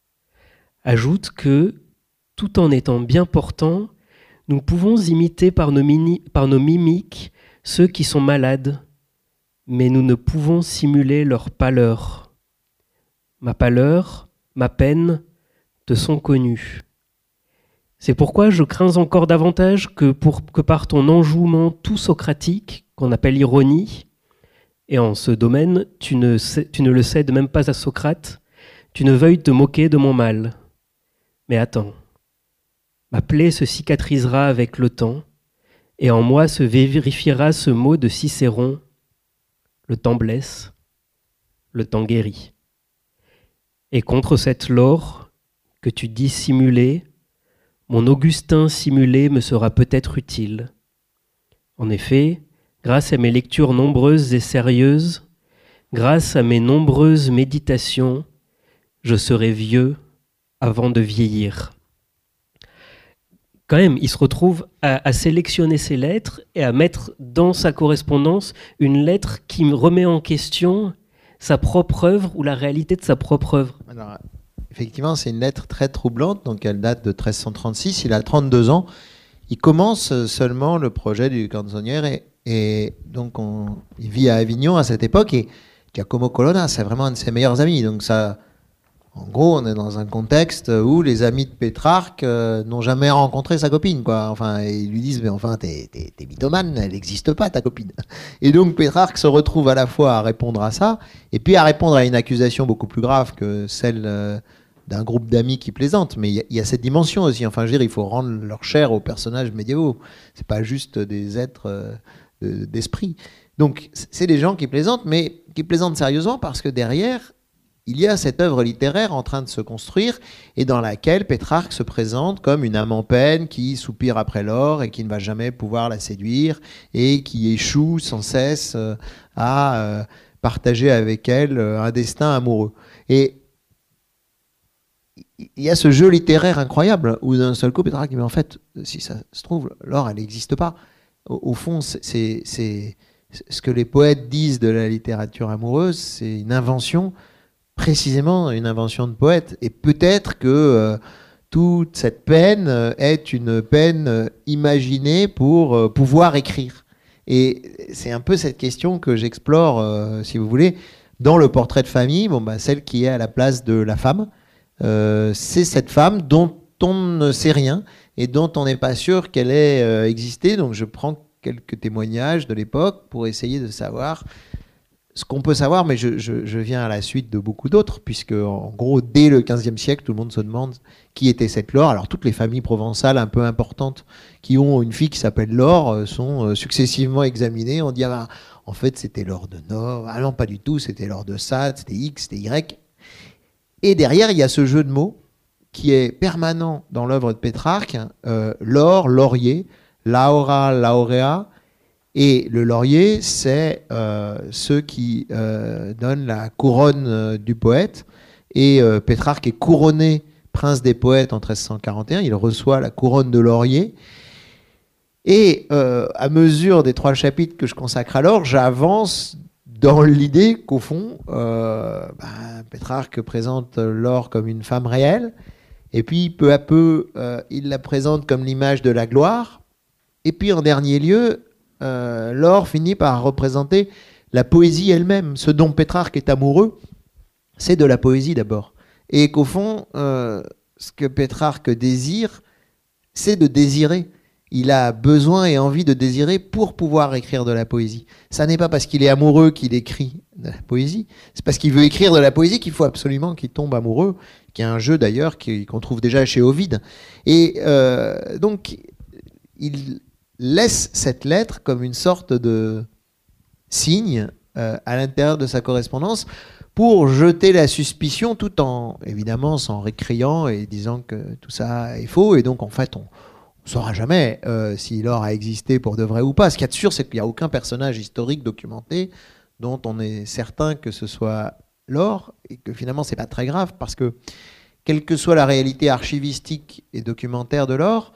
Ajoute que, tout en étant bien portants, nous pouvons imiter par nos mimiques ceux qui sont malades, mais nous ne pouvons simuler leur pâleur. Ma pâleur, ma peine te sont connues. C'est pourquoi je crains encore davantage que par ton enjouement tout socratique, qu'on appelle ironie, et en ce domaine, tu ne le cèdes même pas à Socrate, tu ne veuilles te moquer de mon mal. Mais attends, ma plaie se cicatrisera avec le temps, et en moi se vérifiera ce mot de Cicéron, le temps blesse, le temps guérit. Et contre cette laure que tu dis simulée, mon Augustin simulé me sera peut-être utile. En effet, grâce à mes lectures nombreuses et sérieuses, grâce à mes nombreuses méditations, je serai vieux avant de vieillir. Quand même, il se retrouve à sélectionner ses lettres et à mettre dans sa correspondance une lettre qui remet en question sa propre œuvre ou la réalité de sa propre œuvre. Alors, effectivement, c'est une lettre très troublante, donc elle date de 1336, il a 32 ans. Il commence seulement le projet du Canzoniere et donc il vit à Avignon à cette époque et Giacomo Colonna, c'est vraiment un de ses meilleurs amis. Donc ça, en gros, on est dans un contexte où les amis de Pétrarque n'ont jamais rencontré sa copine, quoi. Enfin, ils lui disent, mais enfin, t'es mythomane, elle n'existe pas, ta copine. Et donc Pétrarque se retrouve à la fois à répondre à ça, et puis à répondre à une accusation beaucoup plus grave que celle d'un groupe d'amis qui plaisantent. Mais il y a cette dimension aussi. Enfin, je veux dire, il faut rendre leur chair aux personnages médiévaux. C'est pas juste des êtres d'esprit. Donc, c'est des gens qui plaisantent, mais qui plaisantent sérieusement parce que derrière, il y a cette œuvre littéraire en train de se construire et dans laquelle Pétrarque se présente comme une âme en peine qui soupire après l'or et qui ne va jamais pouvoir la séduire et qui échoue sans cesse à partager avec elle un destin amoureux. Et il y a ce jeu littéraire incroyable où d'un seul coup Pétrarque dit mais en fait, si ça se trouve, l'or elle n'existe pas. Au fond, c'est ce que les poètes disent de la littérature amoureuse, c'est une invention, précisément une invention de poète. Et peut-être que toute cette peine est une peine imaginée pour pouvoir écrire. Et c'est un peu cette question que j'explore, si vous voulez, dans le portrait de famille, celle qui est à la place de la femme. C'est cette femme dont on ne sait rien et dont on n'est pas sûr qu'elle ait existé. Donc je prends quelques témoignages de l'époque pour essayer de savoir ce qu'on peut savoir, mais je viens à la suite de beaucoup d'autres, puisque en gros, dès le XVe siècle, tout le monde se demande qui était cette Laure. Alors toutes les familles provençales un peu importantes qui ont une fille qui s'appelle Laure sont successivement examinées. On dit, ah, en fait, c'était Laure de Nord. Ah non, pas du tout, c'était Laure de Sade, c'était X, c'était Y. Et derrière, il y a ce jeu de mots qui est permanent dans l'œuvre de Pétrarque, l'or, laurier, laura, laurea, et le laurier, c'est ceux qui donnent la couronne du poète, et Pétrarque est couronné prince des poètes en 1341, il reçoit la couronne de laurier, et à mesure des 3 chapitres que je consacre à l'or, j'avance dans l'idée qu'au fond, Pétrarque présente l'or comme une femme réelle, et puis peu à peu, il la présente comme l'image de la gloire, et puis en dernier lieu, l'or finit par représenter la poésie elle-même. Ce dont Pétrarque est amoureux, c'est de la poésie d'abord, et qu'au fond, ce que Pétrarque désire, c'est de désirer. Il a besoin et envie de désirer pour pouvoir écrire de la poésie. Ça n'est pas parce qu'il est amoureux qu'il écrit de la poésie, c'est parce qu'il veut écrire de la poésie qu'il faut absolument qu'il tombe amoureux, qui est un jeu d'ailleurs qu'on trouve déjà chez Ovide. Et donc, il laisse cette lettre comme une sorte de signe à l'intérieur de sa correspondance pour jeter la suspicion tout en, évidemment, s'en récriant et disant que tout ça est faux. Et donc, en fait, on ne saura jamais si l'or a existé pour de vrai ou pas. Ce qu'il y a de sûr, c'est qu'il n'y a aucun personnage historique documenté dont on est certain que ce soit l'or, et que finalement, ce n'est pas très grave, parce que, quelle que soit la réalité archivistique et documentaire de l'or,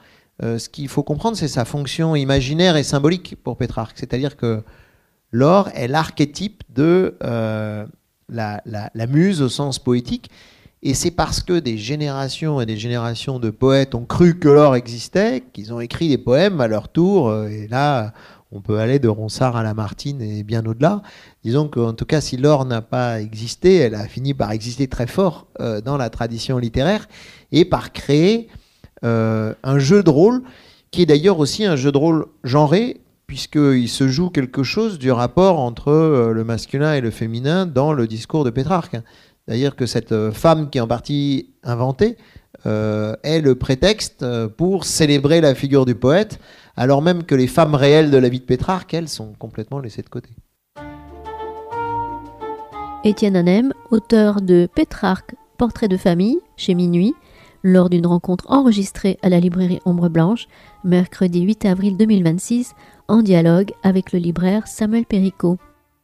ce qu'il faut comprendre, c'est sa fonction imaginaire et symbolique pour Pétrarque. C'est-à-dire que l'or est l'archétype de la muse au sens poétique. Et c'est parce que des générations et des générations de poètes ont cru que l'or existait, qu'ils ont écrit des poèmes à leur tour. Et là, on peut aller de Ronsard à Lamartine et bien au-delà. Disons qu'en tout cas, si l'or n'a pas existé, elle a fini par exister très fort dans la tradition littéraire et par créer un jeu de rôle qui est d'ailleurs aussi un jeu de rôle genré, puisqu'il se joue quelque chose du rapport entre le masculin et le féminin dans le discours de Pétrarque. D'ailleurs que cette femme qui est en partie inventée est le prétexte pour célébrer la figure du poète, alors même que les femmes réelles de la vie de Pétrarque, elles, sont complètement laissées de côté. Étienne Hanem, auteur de Pétrarque, portrait de famille, chez Minuit, lors d'une rencontre enregistrée à la librairie Ombre Blanche, mercredi 8 avril 2026, en dialogue avec le libraire Samuel Péricot.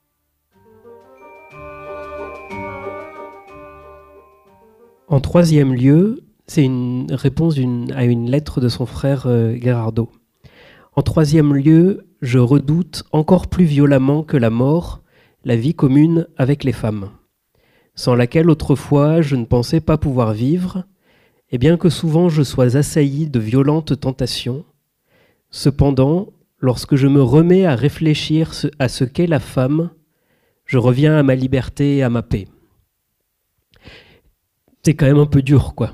En troisième lieu, c'est une réponse à une lettre de son frère Gherardo. En troisième lieu, je redoute encore plus violemment que la mort la vie commune avec les femmes, sans laquelle autrefois je ne pensais pas pouvoir vivre, et bien que souvent je sois assailli de violentes tentations, cependant, lorsque je me remets à réfléchir à ce qu'est la femme, je reviens à ma liberté et à ma paix. C'est quand même un peu dur, quoi.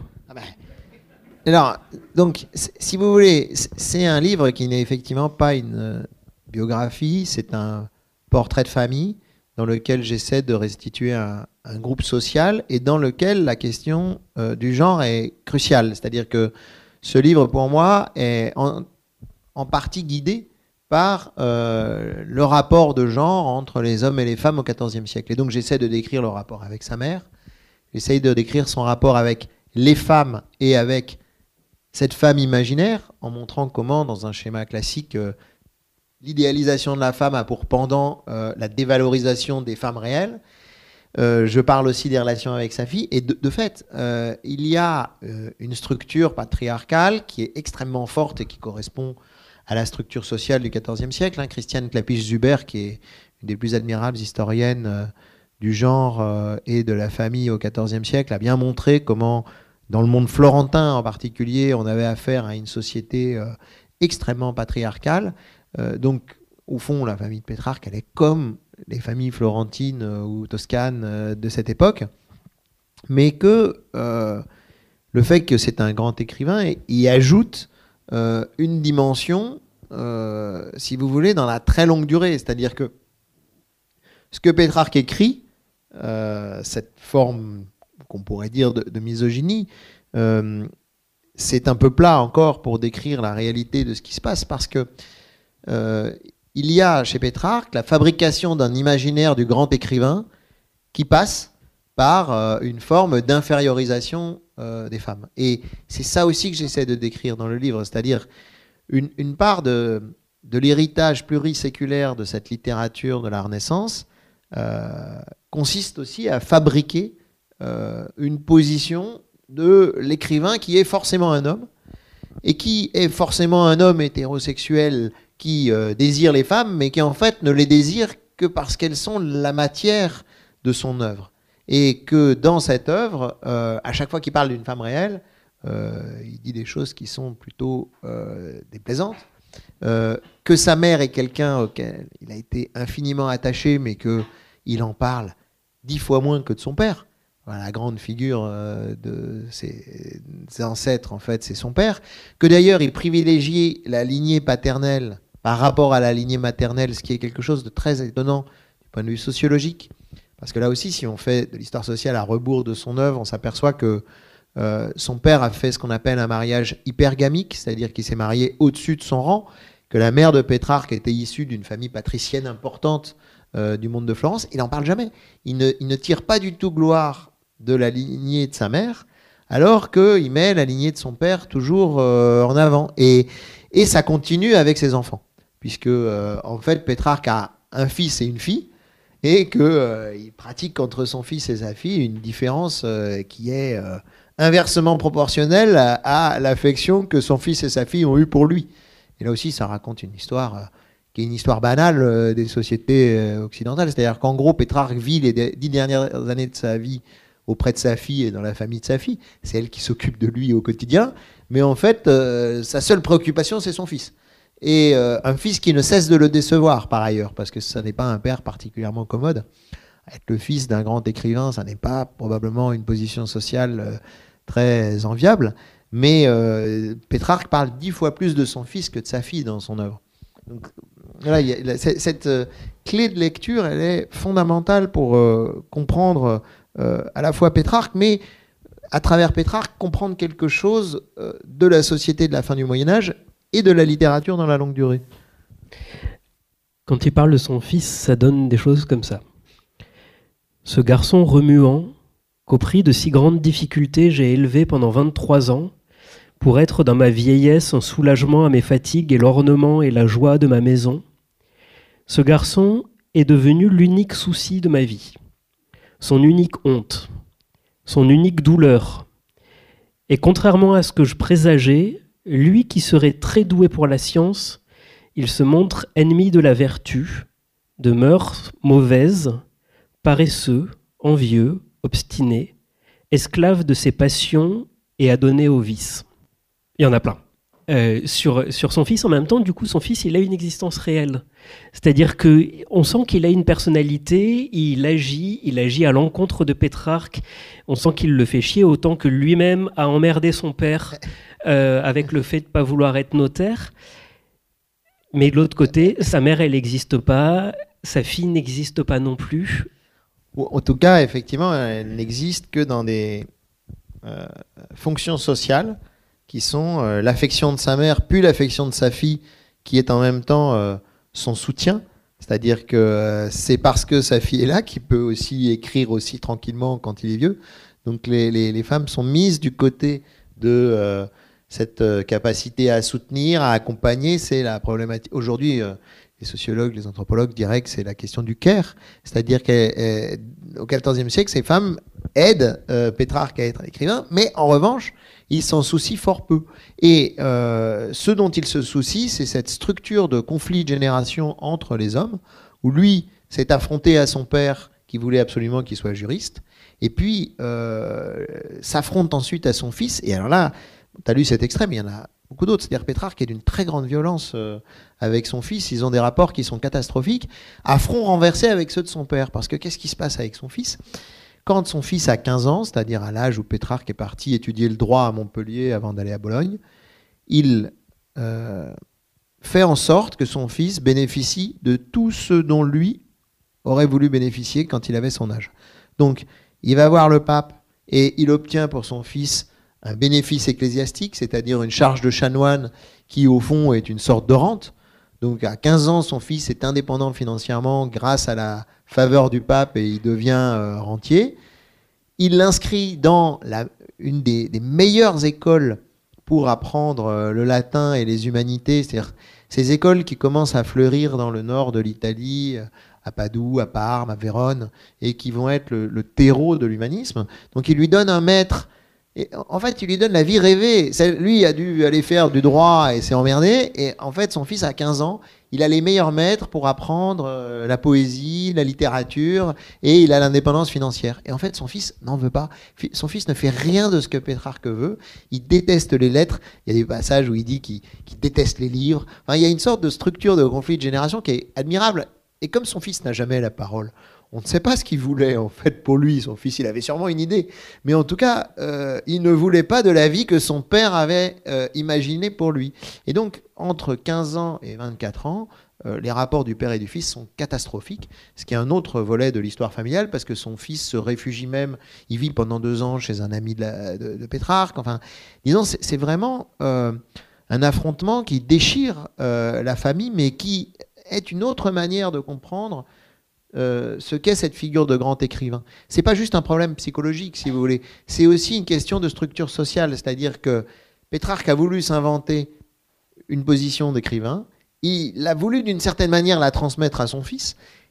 Alors, donc, si vous voulez, c'est un livre qui n'est effectivement pas une biographie, c'est un portrait de famille dans lequel j'essaie de restituer un groupe social et dans lequel la question du genre est cruciale. C'est-à-dire que ce livre, pour moi, est en partie guidé par le rapport de genre entre les hommes et les femmes au XIVe siècle. Et donc, j'essaie de décrire le rapport avec sa mère, j'essaie de décrire son rapport avec les femmes et avec cette femme imaginaire, en montrant comment, dans un schéma classique, l'idéalisation de la femme a pour pendant la dévalorisation des femmes réelles. Je parle aussi des relations avec sa fille. Et de fait, il y a une structure patriarcale qui est extrêmement forte et qui correspond à la structure sociale du XIVe siècle. Christiane Clapiche-Zuber, qui est une des plus admirables historiennes du genre et de la famille au XIVe siècle, a bien montré comment, dans le monde florentin en particulier, on avait affaire à une société extrêmement patriarcale. Donc, au fond, la famille de Pétrarque, elle est comme les familles florentines ou toscanes de cette époque, mais que le fait que c'est un grand écrivain y ajoute une dimension, si vous voulez, dans la très longue durée. C'est-à-dire que ce que Pétrarque écrit, cette forme qu'on pourrait dire de misogynie, c'est un peu plat encore pour décrire la réalité de ce qui se passe, parce que il y a chez Pétrarque la fabrication d'un imaginaire du grand écrivain qui passe par une forme d'infériorisation des femmes. Et c'est ça aussi que j'essaie de décrire dans le livre, c'est-à-dire une part de l'héritage pluriséculaire de cette littérature de la Renaissance consiste aussi à fabriquer une position de l'écrivain qui est forcément un homme, et qui est forcément un homme hétérosexuel qui désire les femmes, mais qui en fait ne les désire que parce qu'elles sont la matière de son œuvre. Et que dans cette œuvre, à chaque fois qu'il parle d'une femme réelle, il dit des choses qui sont plutôt déplaisantes. Que sa mère est quelqu'un auquel il a été infiniment attaché, mais qu'il en parle 10 fois moins que de son père. Voilà, la grande figure de ses ancêtres, en fait, c'est son père. Que d'ailleurs, il privilégiait la lignée paternelle par rapport à la lignée maternelle, ce qui est quelque chose de très étonnant du point de vue sociologique. Parce que là aussi, si on fait de l'histoire sociale à rebours de son œuvre, on s'aperçoit que son père a fait ce qu'on appelle un mariage hypergamique, c'est-à-dire qu'il s'est marié au-dessus de son rang, que la mère de Pétrarque était issue d'une famille patricienne importante du monde de Florence. Il n'en parle jamais. Il ne tire pas du tout gloire de la lignée de sa mère, alors qu'il met la lignée de son père toujours en avant. Et ça continue avec ses enfants, puisque en fait Pétrarque a un fils et une fille, et qu'il pratique entre son fils et sa fille une différence qui est inversement proportionnelle à l'affection que son fils et sa fille ont eue pour lui. Et là aussi, ça raconte une histoire qui est une histoire banale des sociétés occidentales. C'est-à-dire qu'en gros, Pétrarque vit les 10 dernières années de sa vie auprès de sa fille et dans la famille de sa fille. C'est elle qui s'occupe de lui au quotidien. Mais en fait, sa seule préoccupation, c'est son fils. Et un fils qui ne cesse de le décevoir, par ailleurs, parce que ça n'est pas un père particulièrement commode. Être le fils d'un grand écrivain, ça n'est pas probablement une position sociale très enviable. Mais Pétrarque parle 10 fois plus de son fils que de sa fille dans son œuvre. Donc, voilà, cette clé de lecture, elle est fondamentale pour comprendre à la fois Pétrarque, mais à travers Pétrarque, comprendre quelque chose de la société de la fin du Moyen-Âge et de la littérature dans la longue durée. Quand il parle de son fils, ça donne des choses comme ça. Ce garçon remuant, qu'au prix de si grandes difficultés j'ai élevé pendant 23 ans, pour être dans ma vieillesse un soulagement à mes fatigues et l'ornement et la joie de ma maison, ce garçon est devenu l'unique souci de ma vie, son unique honte, son unique douleur. Et contrairement à ce que je présageais, lui qui serait très doué pour la science, il se montre ennemi de la vertu, de mœurs mauvaises, paresseux, envieux, obstiné, esclave de ses passions et adonné au vice. Il y en a plein. Sur son fils, en même temps, du coup, son fils, il a une existence réelle. C'est-à-dire qu'on sent qu'il a une personnalité, il agit à l'encontre de Pétrarque. On sent qu'il le fait chier autant que lui-même a emmerdé son père avec le fait de ne pas vouloir être notaire. Mais de l'autre côté, sa mère, elle n'existe pas, sa fille n'existe pas non plus. En tout cas, effectivement, elle n'existe que dans des fonctions sociales qui sont l'affection de sa mère, puis l'affection de sa fille, qui est en même temps son soutien. C'est-à-dire que c'est parce que sa fille est là qu'il peut aussi écrire aussi tranquillement quand il est vieux. Donc les femmes sont mises du côté de cette capacité à soutenir, à accompagner. C'est la problématique. Aujourd'hui, les sociologues, les anthropologues diraient que c'est la question du care. C'est-à-dire qu'au XIVe siècle, ces femmes aident Pétrarque à être écrivain, mais en revanche, il s'en soucie fort peu. Et ce dont il se soucie, c'est cette structure de conflit de génération entre les hommes, où lui s'est affronté à son père qui voulait absolument qu'il soit juriste, et puis s'affronte ensuite à son fils. Et alors là, tu as lu cet extrait, mais il y en a beaucoup d'autres. C'est-à-dire Pétrarque est d'une très grande violence avec son fils. Ils ont des rapports qui sont catastrophiques, à front renversé avec ceux de son père. Parce que qu'est-ce qui se passe avec son fils ? Quand son fils a 15 ans, c'est-à-dire à l'âge où Pétrarque est parti étudier le droit à Montpellier avant d'aller à Bologne, il fait en sorte que son fils bénéficie de tout ce dont lui aurait voulu bénéficier quand il avait son âge. Donc, il va voir le pape et il obtient pour son fils un bénéfice ecclésiastique, c'est-à-dire une charge de chanoine qui, au fond, est une sorte de rente. Donc, à 15 ans, son fils est indépendant financièrement grâce à la faveur du pape et il devient rentier. Il l'inscrit dans une des meilleures écoles pour apprendre le latin et les humanités, c'est-à-dire ces écoles qui commencent à fleurir dans le nord de l'Italie, à Padoue, à Parme, à Vérone, et qui vont être le terreau de l'humanisme. Donc il lui donne un maître, et en fait il lui donne la vie rêvée. Lui a dû aller faire du droit et s'est emmerdé, et en fait son fils a 15 ans, il a les meilleurs maîtres pour apprendre la poésie, la littérature, et il a l'indépendance financière. Et en fait son fils n'en veut pas. Son fils ne fait rien de ce que Pétrarque veut, il déteste les lettres, il y a des passages où il dit qu'il déteste les livres. Enfin, il y a une sorte de structure de conflit de génération qui est admirable. Et comme son fils n'a jamais la parole, on ne sait pas ce qu'il voulait en fait pour lui. Son fils, il avait sûrement une idée. Mais en tout cas, il ne voulait pas de la vie que son père avait imaginée pour lui. Et donc, entre 15 ans et 24 ans, les rapports du père et du fils sont catastrophiques. Ce qui est un autre volet de l'histoire familiale, parce que son fils se réfugie même, il vit pendant 2 ans chez un ami de Pétrarque. Enfin, disons, c'est vraiment un affrontement qui déchire la famille, mais qui est une autre manière de comprendre ce qu'est cette figure de grand écrivain. C'est pas juste un problème psychologique, si vous voulez. C'est aussi une question de structure sociale. C'est-à-dire que Pétrarque a voulu s'inventer une position d'écrivain. Il a voulu, d'une certaine manière, la transmettre à son fils.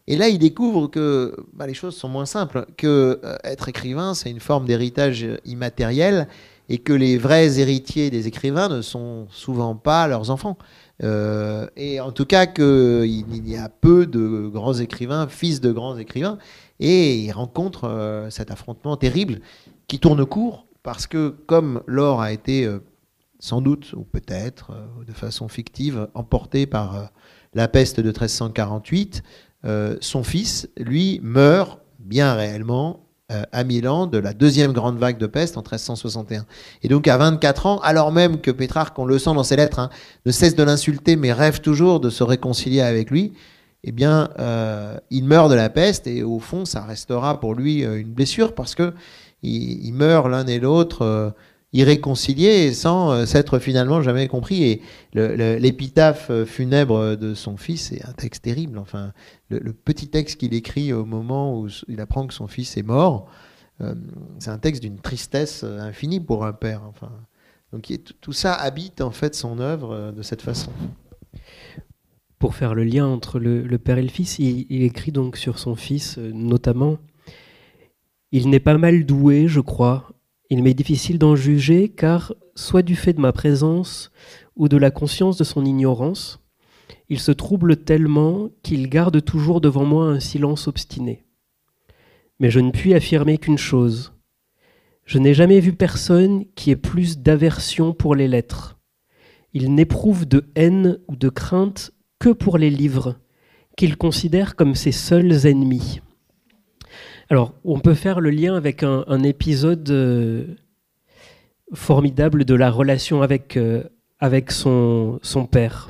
Et là, il découvre que les choses sont moins simples, que être écrivain, c'est une forme d'héritage immatériel, et que les vrais héritiers des écrivains ne sont souvent pas leurs enfants. Et en tout cas, qu'il y a peu de grands écrivains, fils de grands écrivains, et il rencontre cet affrontement terrible qui tourne court, parce que comme l'or a été sans doute, ou peut-être de façon fictive, emporté par la peste de 1348, son fils, lui, meurt bien réellement à Milan de la deuxième grande vague de peste en 1361. Et donc à 24 ans, alors même que Pétrarque, on le sent dans ses lettres, ne cesse de l'insulter mais rêve toujours de se réconcilier avec lui, eh bien, il meurt de la peste, et au fond, ça restera pour lui une blessure, parce que il meurt l'un et l'autre irréconciliés, sans s'être finalement jamais compris. Et l'épitaphe funèbre de son fils est un texte terrible. Enfin, le petit texte qu'il écrit au moment où il apprend que son fils est mort, c'est un texte d'une tristesse infinie pour un père. Enfin, donc tout ça habite en fait son œuvre de cette façon. Pour faire le lien entre le père et le fils, il écrit donc sur son fils notamment: il n'est pas mal doué, je crois. Il m'est difficile d'en juger, car, soit du fait de ma présence ou de la conscience de son ignorance, il se trouble tellement qu'il garde toujours devant moi un silence obstiné. Mais je ne puis affirmer qu'une chose: je n'ai jamais vu personne qui ait plus d'aversion pour les lettres. Il n'éprouve de haine ou de crainte que pour les livres, qu'il considère comme ses seuls ennemis. Alors, on peut faire le lien avec un épisode formidable de la relation avec son père.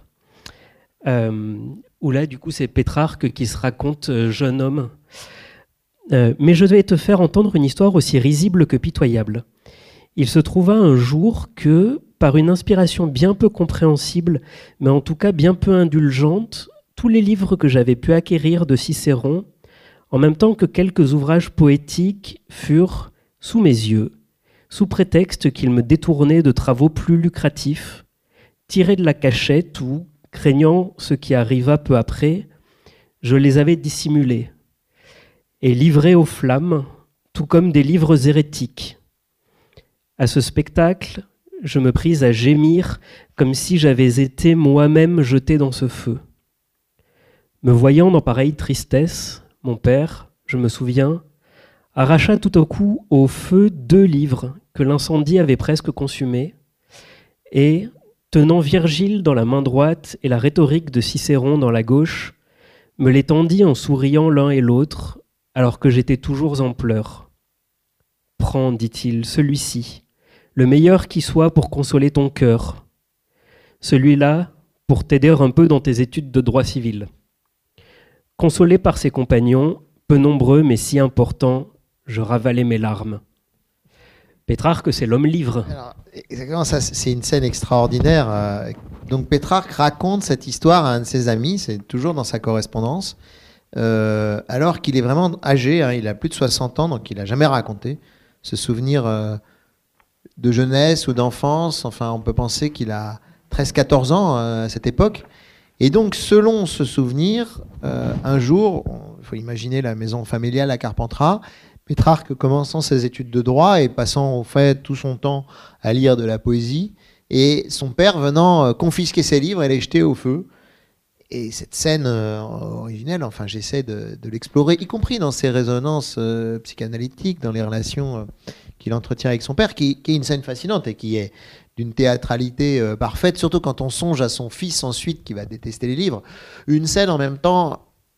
Où là, du coup, c'est Pétrarque qui se raconte jeune homme. Mais je vais te faire entendre une histoire aussi risible que pitoyable. Il se trouva un jour que, par une inspiration bien peu compréhensible, mais en tout cas bien peu indulgente, tous les livres que j'avais pu acquérir de Cicéron, en même temps que quelques ouvrages poétiques, furent sous mes yeux, sous prétexte qu'ils me détournaient de travaux plus lucratifs, tirés de la cachette où, craignant ce qui arriva peu après, je les avais dissimulés, et livrés aux flammes, tout comme des livres hérétiques. À ce spectacle, je me pris à gémir comme si j'avais été moi-même jeté dans ce feu. Me voyant dans pareille tristesse, mon père, je me souviens, arracha tout à coup au feu 2 livres que l'incendie avait presque consumés, et, tenant Virgile dans la main droite et la rhétorique de Cicéron dans la gauche, me les tendit en souriant l'un et l'autre, alors que j'étais toujours en pleurs. « Prends, dit-il, celui-ci, le meilleur qui soit pour consoler ton cœur. Celui-là, pour t'aider un peu dans tes études de droit civil. » Consolé par ses compagnons, peu nombreux mais si importants, je ravalais mes larmes. Pétrarque, c'est l'homme-livre. Alors, exactement, ça, c'est une scène extraordinaire. Donc Pétrarque raconte cette histoire à un de ses amis, c'est toujours dans sa correspondance, alors qu'il est vraiment âgé, il a plus de 60 ans, donc il n'a jamais raconté ce souvenir de jeunesse ou d'enfance. Enfin, on peut penser qu'il a 13-14 ans à cette époque. Et donc, selon ce souvenir, un jour, il faut imaginer la maison familiale à Carpentras, Pétrarque commençant ses études de droit et passant au fait tout son temps à lire de la poésie, et son père venant confisquer ses livres et les jeter au feu. Et cette scène originelle, enfin j'essaie de l'explorer, y compris dans ses résonances psychanalytiques, dans les relations qu'il entretient avec son père, qui est une scène fascinante et qui est d'une théâtralité parfaite, surtout quand on songe à son fils ensuite qui va détester les livres. Une scène en même temps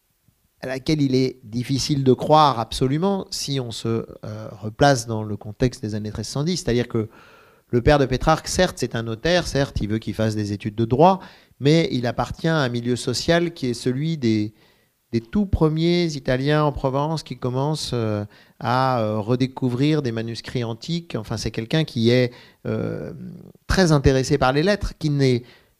à laquelle il est difficile de croire absolument si on se replace dans le contexte des années 1310. C'est-à-dire que le père de Pétrarque, certes, c'est un notaire, certes, il veut qu'il fasse des études de droit, mais il appartient à un milieu social qui est celui des tout premiers Italiens en Provence qui commencent à redécouvrir des manuscrits antiques. Enfin, c'est quelqu'un qui est très intéressé par les lettres, qui n'est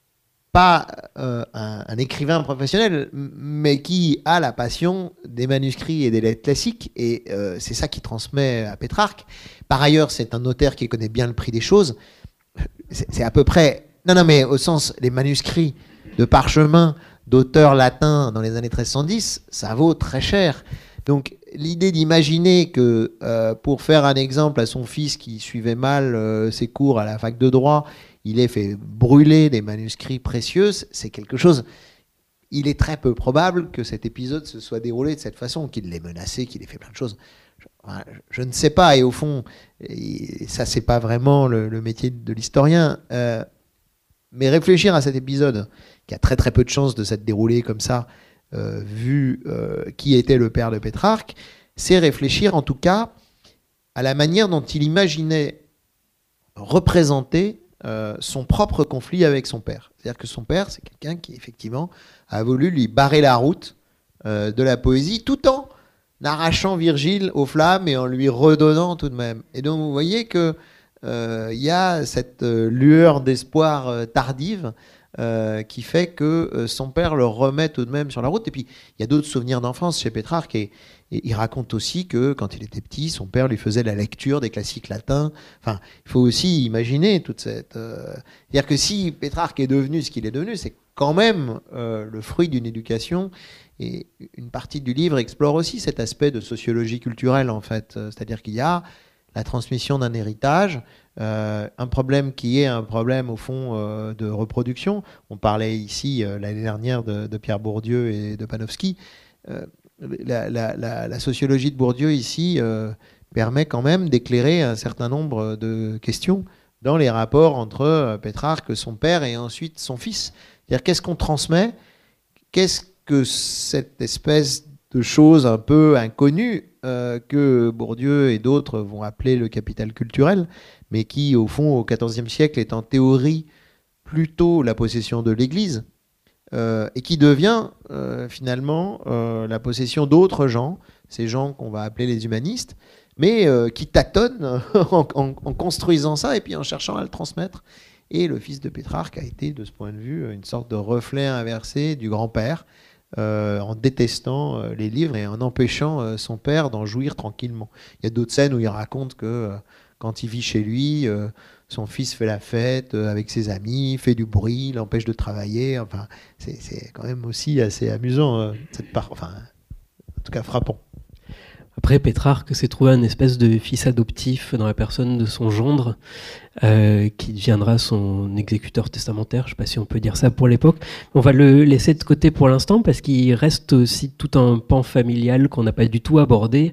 pas un écrivain professionnel, mais qui a la passion des manuscrits et des lettres classiques, et c'est ça qui transmet à Pétrarque. Par ailleurs, c'est un notaire qui connaît bien le prix des choses. C'est à peu près... Non, mais au sens, les manuscrits de parchemin d'auteurs latins dans les années 1310, ça vaut très cher. Donc l'idée d'imaginer que pour faire un exemple à son fils qui suivait mal ses cours à la fac de droit, il ait fait brûler des manuscrits précieux, c'est quelque chose... Il est très peu probable que cet épisode se soit déroulé de cette façon, qu'il l'ait menacé, qu'il ait fait plein de choses. Je ne sais pas, et au fond, ça c'est pas vraiment le métier de l'historien, mais réfléchir à cet épisode, qui a très très peu de chances de s'être déroulé comme ça, vu qui était le père de Pétrarque, c'est réfléchir en tout cas à la manière dont il imaginait représenter son propre conflit avec son père. C'est-à-dire que son père, c'est quelqu'un qui effectivement a voulu lui barrer la route de la poésie, tout en arrachant Virgile aux flammes et en lui redonnant tout de même. Et donc vous voyez que y a cette lueur d'espoir tardive qui fait que son père le remet tout de même sur la route. Et puis il y a d'autres souvenirs d'enfance chez Pétrarque, et il raconte aussi que quand il était petit, son père lui faisait la lecture des classiques latins. Enfin, il faut aussi imaginer toute cette... C'est-à-dire que si Pétrarque est devenu ce qu'il est devenu, c'est quand même le fruit d'une éducation. Et une partie du livre explore aussi cet aspect de sociologie culturelle, en fait. C'est-à-dire qu'il y a la transmission d'un héritage, un problème qui est un problème, au fond, de reproduction. On parlait ici, l'année dernière, de Pierre Bourdieu et de Panofsky. La sociologie de Bourdieu, ici, permet quand même d'éclairer un certain nombre de questions dans les rapports entre Pétrarque, son père, et ensuite son fils. C'est-à-dire, qu'est-ce qu'on transmet ? Qu'est-ce que cette espèce de chose un peu inconnue que Bourdieu et d'autres vont appeler le capital culturel, mais qui, au fond, au XIVe siècle, est en théorie plutôt la possession de l'Église, et qui devient finalement la possession d'autres gens, ces gens qu'on va appeler les humanistes, mais qui tâtonnent en construisant ça et puis en cherchant à le transmettre. Et le fils de Pétrarque a été, de ce point de vue, une sorte de reflet inversé du grand-père, en détestant les livres et en empêchant son père d'en jouir tranquillement. Il y a d'autres scènes où il raconte que quand il vit chez lui, son fils fait la fête avec ses amis, fait du bruit, l'empêche de travailler. Enfin, c'est quand même aussi assez amusant, cette part, enfin, en tout cas frappant. Après, Pétrarque s'est trouvé un espèce de fils adoptif dans la personne de son gendre, qui deviendra son exécuteur testamentaire. Je ne sais pas si on peut dire ça pour l'époque. On va le laisser de côté pour l'instant parce qu'il reste aussi tout un pan familial qu'on n'a pas du tout abordé,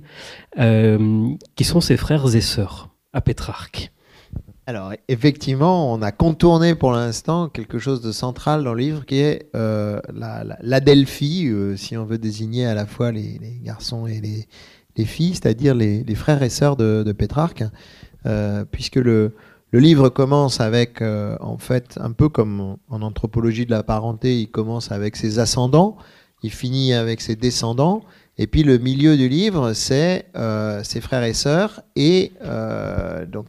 qui sont ses frères et sœurs à Pétrarque. Alors, effectivement, on a contourné pour l'instant quelque chose de central dans le livre qui est l'Adelphie, si on veut désigner à la fois les garçons et les filles, c'est-à-dire les frères et sœurs de Pétrarque, puisque le livre commence avec, en fait, un peu comme en anthropologie de la parenté, il commence avec ses ascendants, il finit avec ses descendants, et puis le milieu du livre, c'est ses frères et sœurs, et donc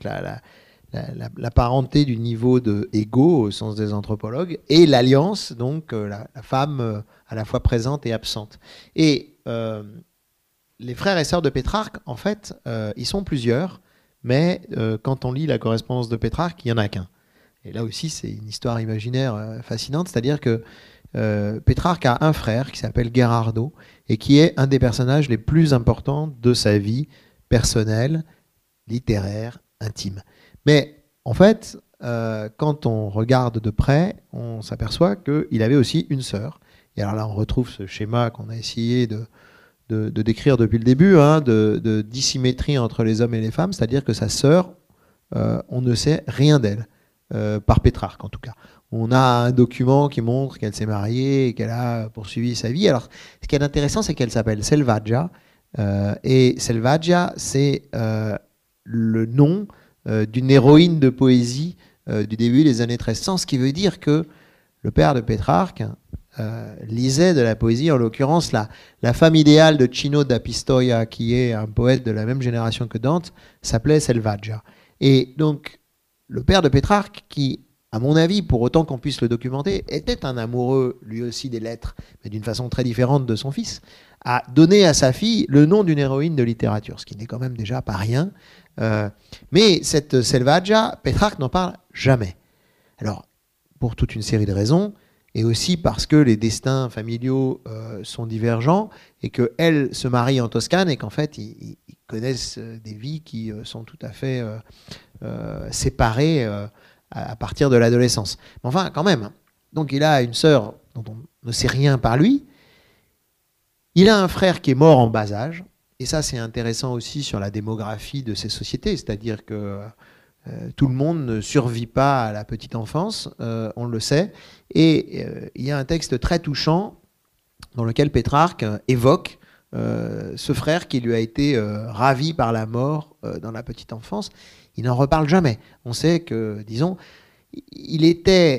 la parenté du niveau de égaux au sens des anthropologues, et l'alliance, donc la femme à la fois présente et absente. Et les frères et sœurs de Pétrarque, en fait, ils sont plusieurs, mais quand on lit la correspondance de Pétrarque, il n'y en a qu'un. Et là aussi, c'est une histoire imaginaire fascinante, c'est-à-dire que Pétrarque a un frère qui s'appelle Gherardo, et qui est un des personnages les plus importants de sa vie personnelle, littéraire, intime. Mais en fait, quand on regarde de près, on s'aperçoit qu'il avait aussi une sœur. Et alors là, on retrouve ce schéma qu'on a essayé de décrire depuis le début, de dissymétrie entre les hommes et les femmes, c'est-à-dire que sa sœur, on ne sait rien d'elle, par Pétrarque en tout cas. On a un document qui montre qu'elle s'est mariée et qu'elle a poursuivi sa vie. Alors, ce qui est intéressant, c'est qu'elle s'appelle Selvaggia, et Selvaggia, c'est le nom d'une héroïne de poésie du début des années 1300, ce qui veut dire que le père de Pétrarque lisait de la poésie, en l'occurrence la femme idéale de Cino da Pistoia, qui est un poète de la même génération que Dante, s'appelait Selvaggia. Et donc, le père de Pétrarque, qui, à mon avis, pour autant qu'on puisse le documenter, était un amoureux, lui aussi, des lettres, mais d'une façon très différente de son fils, a donné à sa fille le nom d'une héroïne de littérature, ce qui n'est quand même déjà pas rien. Mais cette Selvaggia, Pétrarque n'en parle jamais. Alors, pour toute une série de raisons, et aussi parce que les destins familiaux sont divergents, et qu'elle se marie en Toscane, et qu'en fait, ils connaissent des vies qui sont tout à fait séparées à partir de l'adolescence. Mais enfin, quand même. Donc il a une sœur dont on ne sait rien par lui. Il a un frère qui est mort en bas âge. Et ça, c'est intéressant aussi sur la démographie de ces sociétés. C'est-à-dire que tout le monde ne survit pas à la petite enfance, on le sait. Et il y a un texte très touchant dans lequel Pétrarque évoque ce frère qui lui a été ravi par la mort dans la petite enfance. Il n'en reparle jamais. On sait que, disons, il était